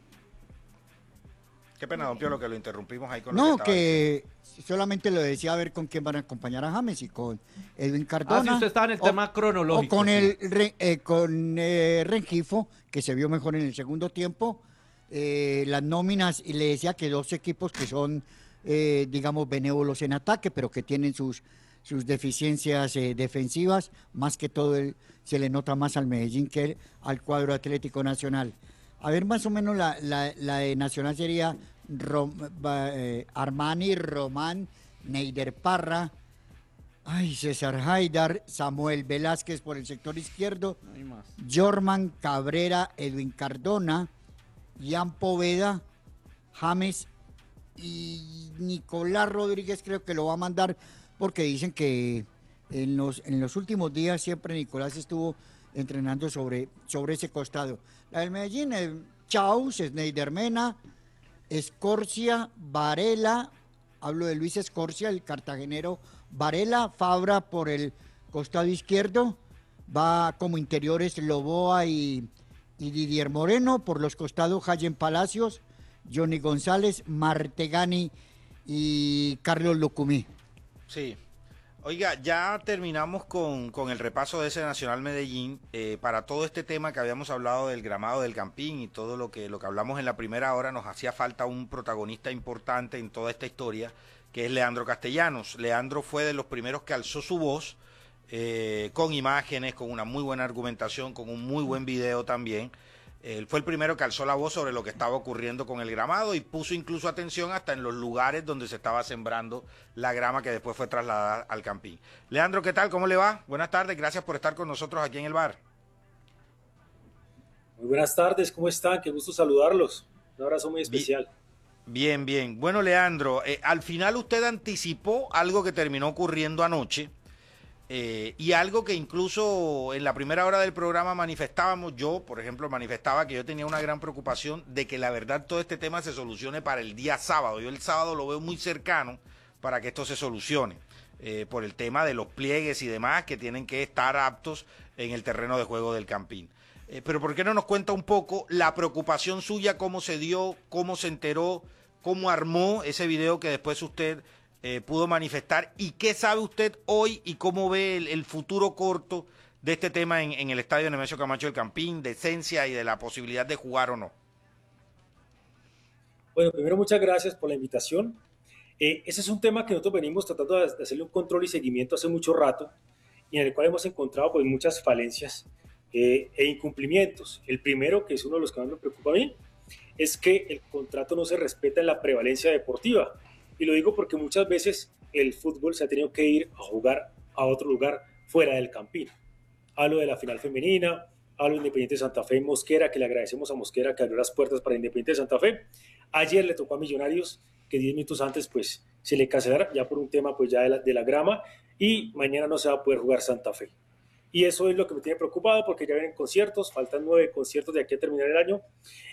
Qué pena, don Piolo, que lo interrumpimos ahí con lo No, que estaba que solamente lo decía a ver con quién van a acompañar a James y con Edwin Cardona. Si usted está en el tema cronológico. O con sí. Rengifo, que se vio mejor en el segundo tiempo. Las nóminas, y le decía que dos equipos que son, digamos, benévolos en ataque, pero que tienen sus deficiencias defensivas. Más que todo se le nota más al Medellín que al cuadro Atlético Nacional. A ver, más o menos la de Nacional sería Armani, Román, Neider Parra, César Haidar, Samuel Velázquez por el sector izquierdo, Jorman Cabrera, Edwin Cardona, Jan Poveda, James y Nicolás Rodríguez creo que lo va a mandar porque dicen que en los últimos días siempre Nicolás estuvo entrenando sobre ese costado. La del Medellín, Chaus, Sneider Mena, Escorcia, Varela, hablo de Luis Escorcia, el cartagenero Varela, Fabra por el costado izquierdo, va como interiores Loboa y Didier Moreno, por los costados Jayen Palacios, Johnny González, Martegani y Carlos Lucumí. Sí. Oiga, ya terminamos con el repaso de ese Nacional Medellín. Para todo este tema que habíamos hablado del gramado del Campín y todo lo que hablamos en la primera hora, nos hacía falta un protagonista importante en toda esta historia, que es Leandro Castellanos. Leandro fue de los primeros que alzó su voz, con imágenes, con una muy buena argumentación, con un muy buen video también. Él fue el primero que alzó la voz sobre lo que estaba ocurriendo con el gramado y puso incluso atención hasta en los lugares donde se estaba sembrando la grama que después fue trasladada al Campín. Leandro, ¿qué tal? ¿Cómo le va? Buenas tardes, gracias por estar con nosotros aquí en el bar. Muy buenas tardes, ¿cómo están? Qué gusto saludarlos. Un abrazo muy especial. Bien, bien. Bueno, Leandro, al final usted anticipó algo que terminó ocurriendo anoche. Y algo que incluso en la primera hora del programa manifestábamos, yo, por ejemplo, manifestaba que yo tenía una gran preocupación de que la verdad todo este tema se solucione para el día sábado. Yo el sábado lo veo muy cercano, para que esto se solucione, por el tema de los pliegues y demás que tienen que estar aptos en el terreno de juego del Campín. Pero ¿por qué no nos cuenta un poco la preocupación suya, cómo se dio, cómo se enteró, cómo armó ese video que después usted pudo manifestar, y qué sabe usted hoy y cómo ve el futuro corto de este tema en el estadio Nemesio Camacho del Campín, de esencia y de la posibilidad de jugar o no? Bueno, primero muchas gracias por la invitación. Ese es un tema que nosotros venimos tratando de hacerle un control y seguimiento hace mucho rato, y en el cual hemos encontrado pues muchas falencias e incumplimientos. El primero, que es uno de los que más me preocupa a mí, es que el contrato no se respeta en la prevalencia deportiva. Y lo digo porque muchas veces el fútbol se ha tenido que ir a jugar a otro lugar fuera del Campín. Hablo de la final femenina, hablo de Independiente Santa Fe en Mosquera, que le agradecemos a Mosquera que abrió las puertas para Independiente Santa Fe. Ayer le tocó a Millonarios, que 10 minutos antes pues se le cancelara ya por un tema pues ya de la grama, y mañana no se va a poder jugar Santa Fe. Y eso es lo que me tiene preocupado, porque ya vienen conciertos, faltan 9 conciertos de aquí a terminar el año,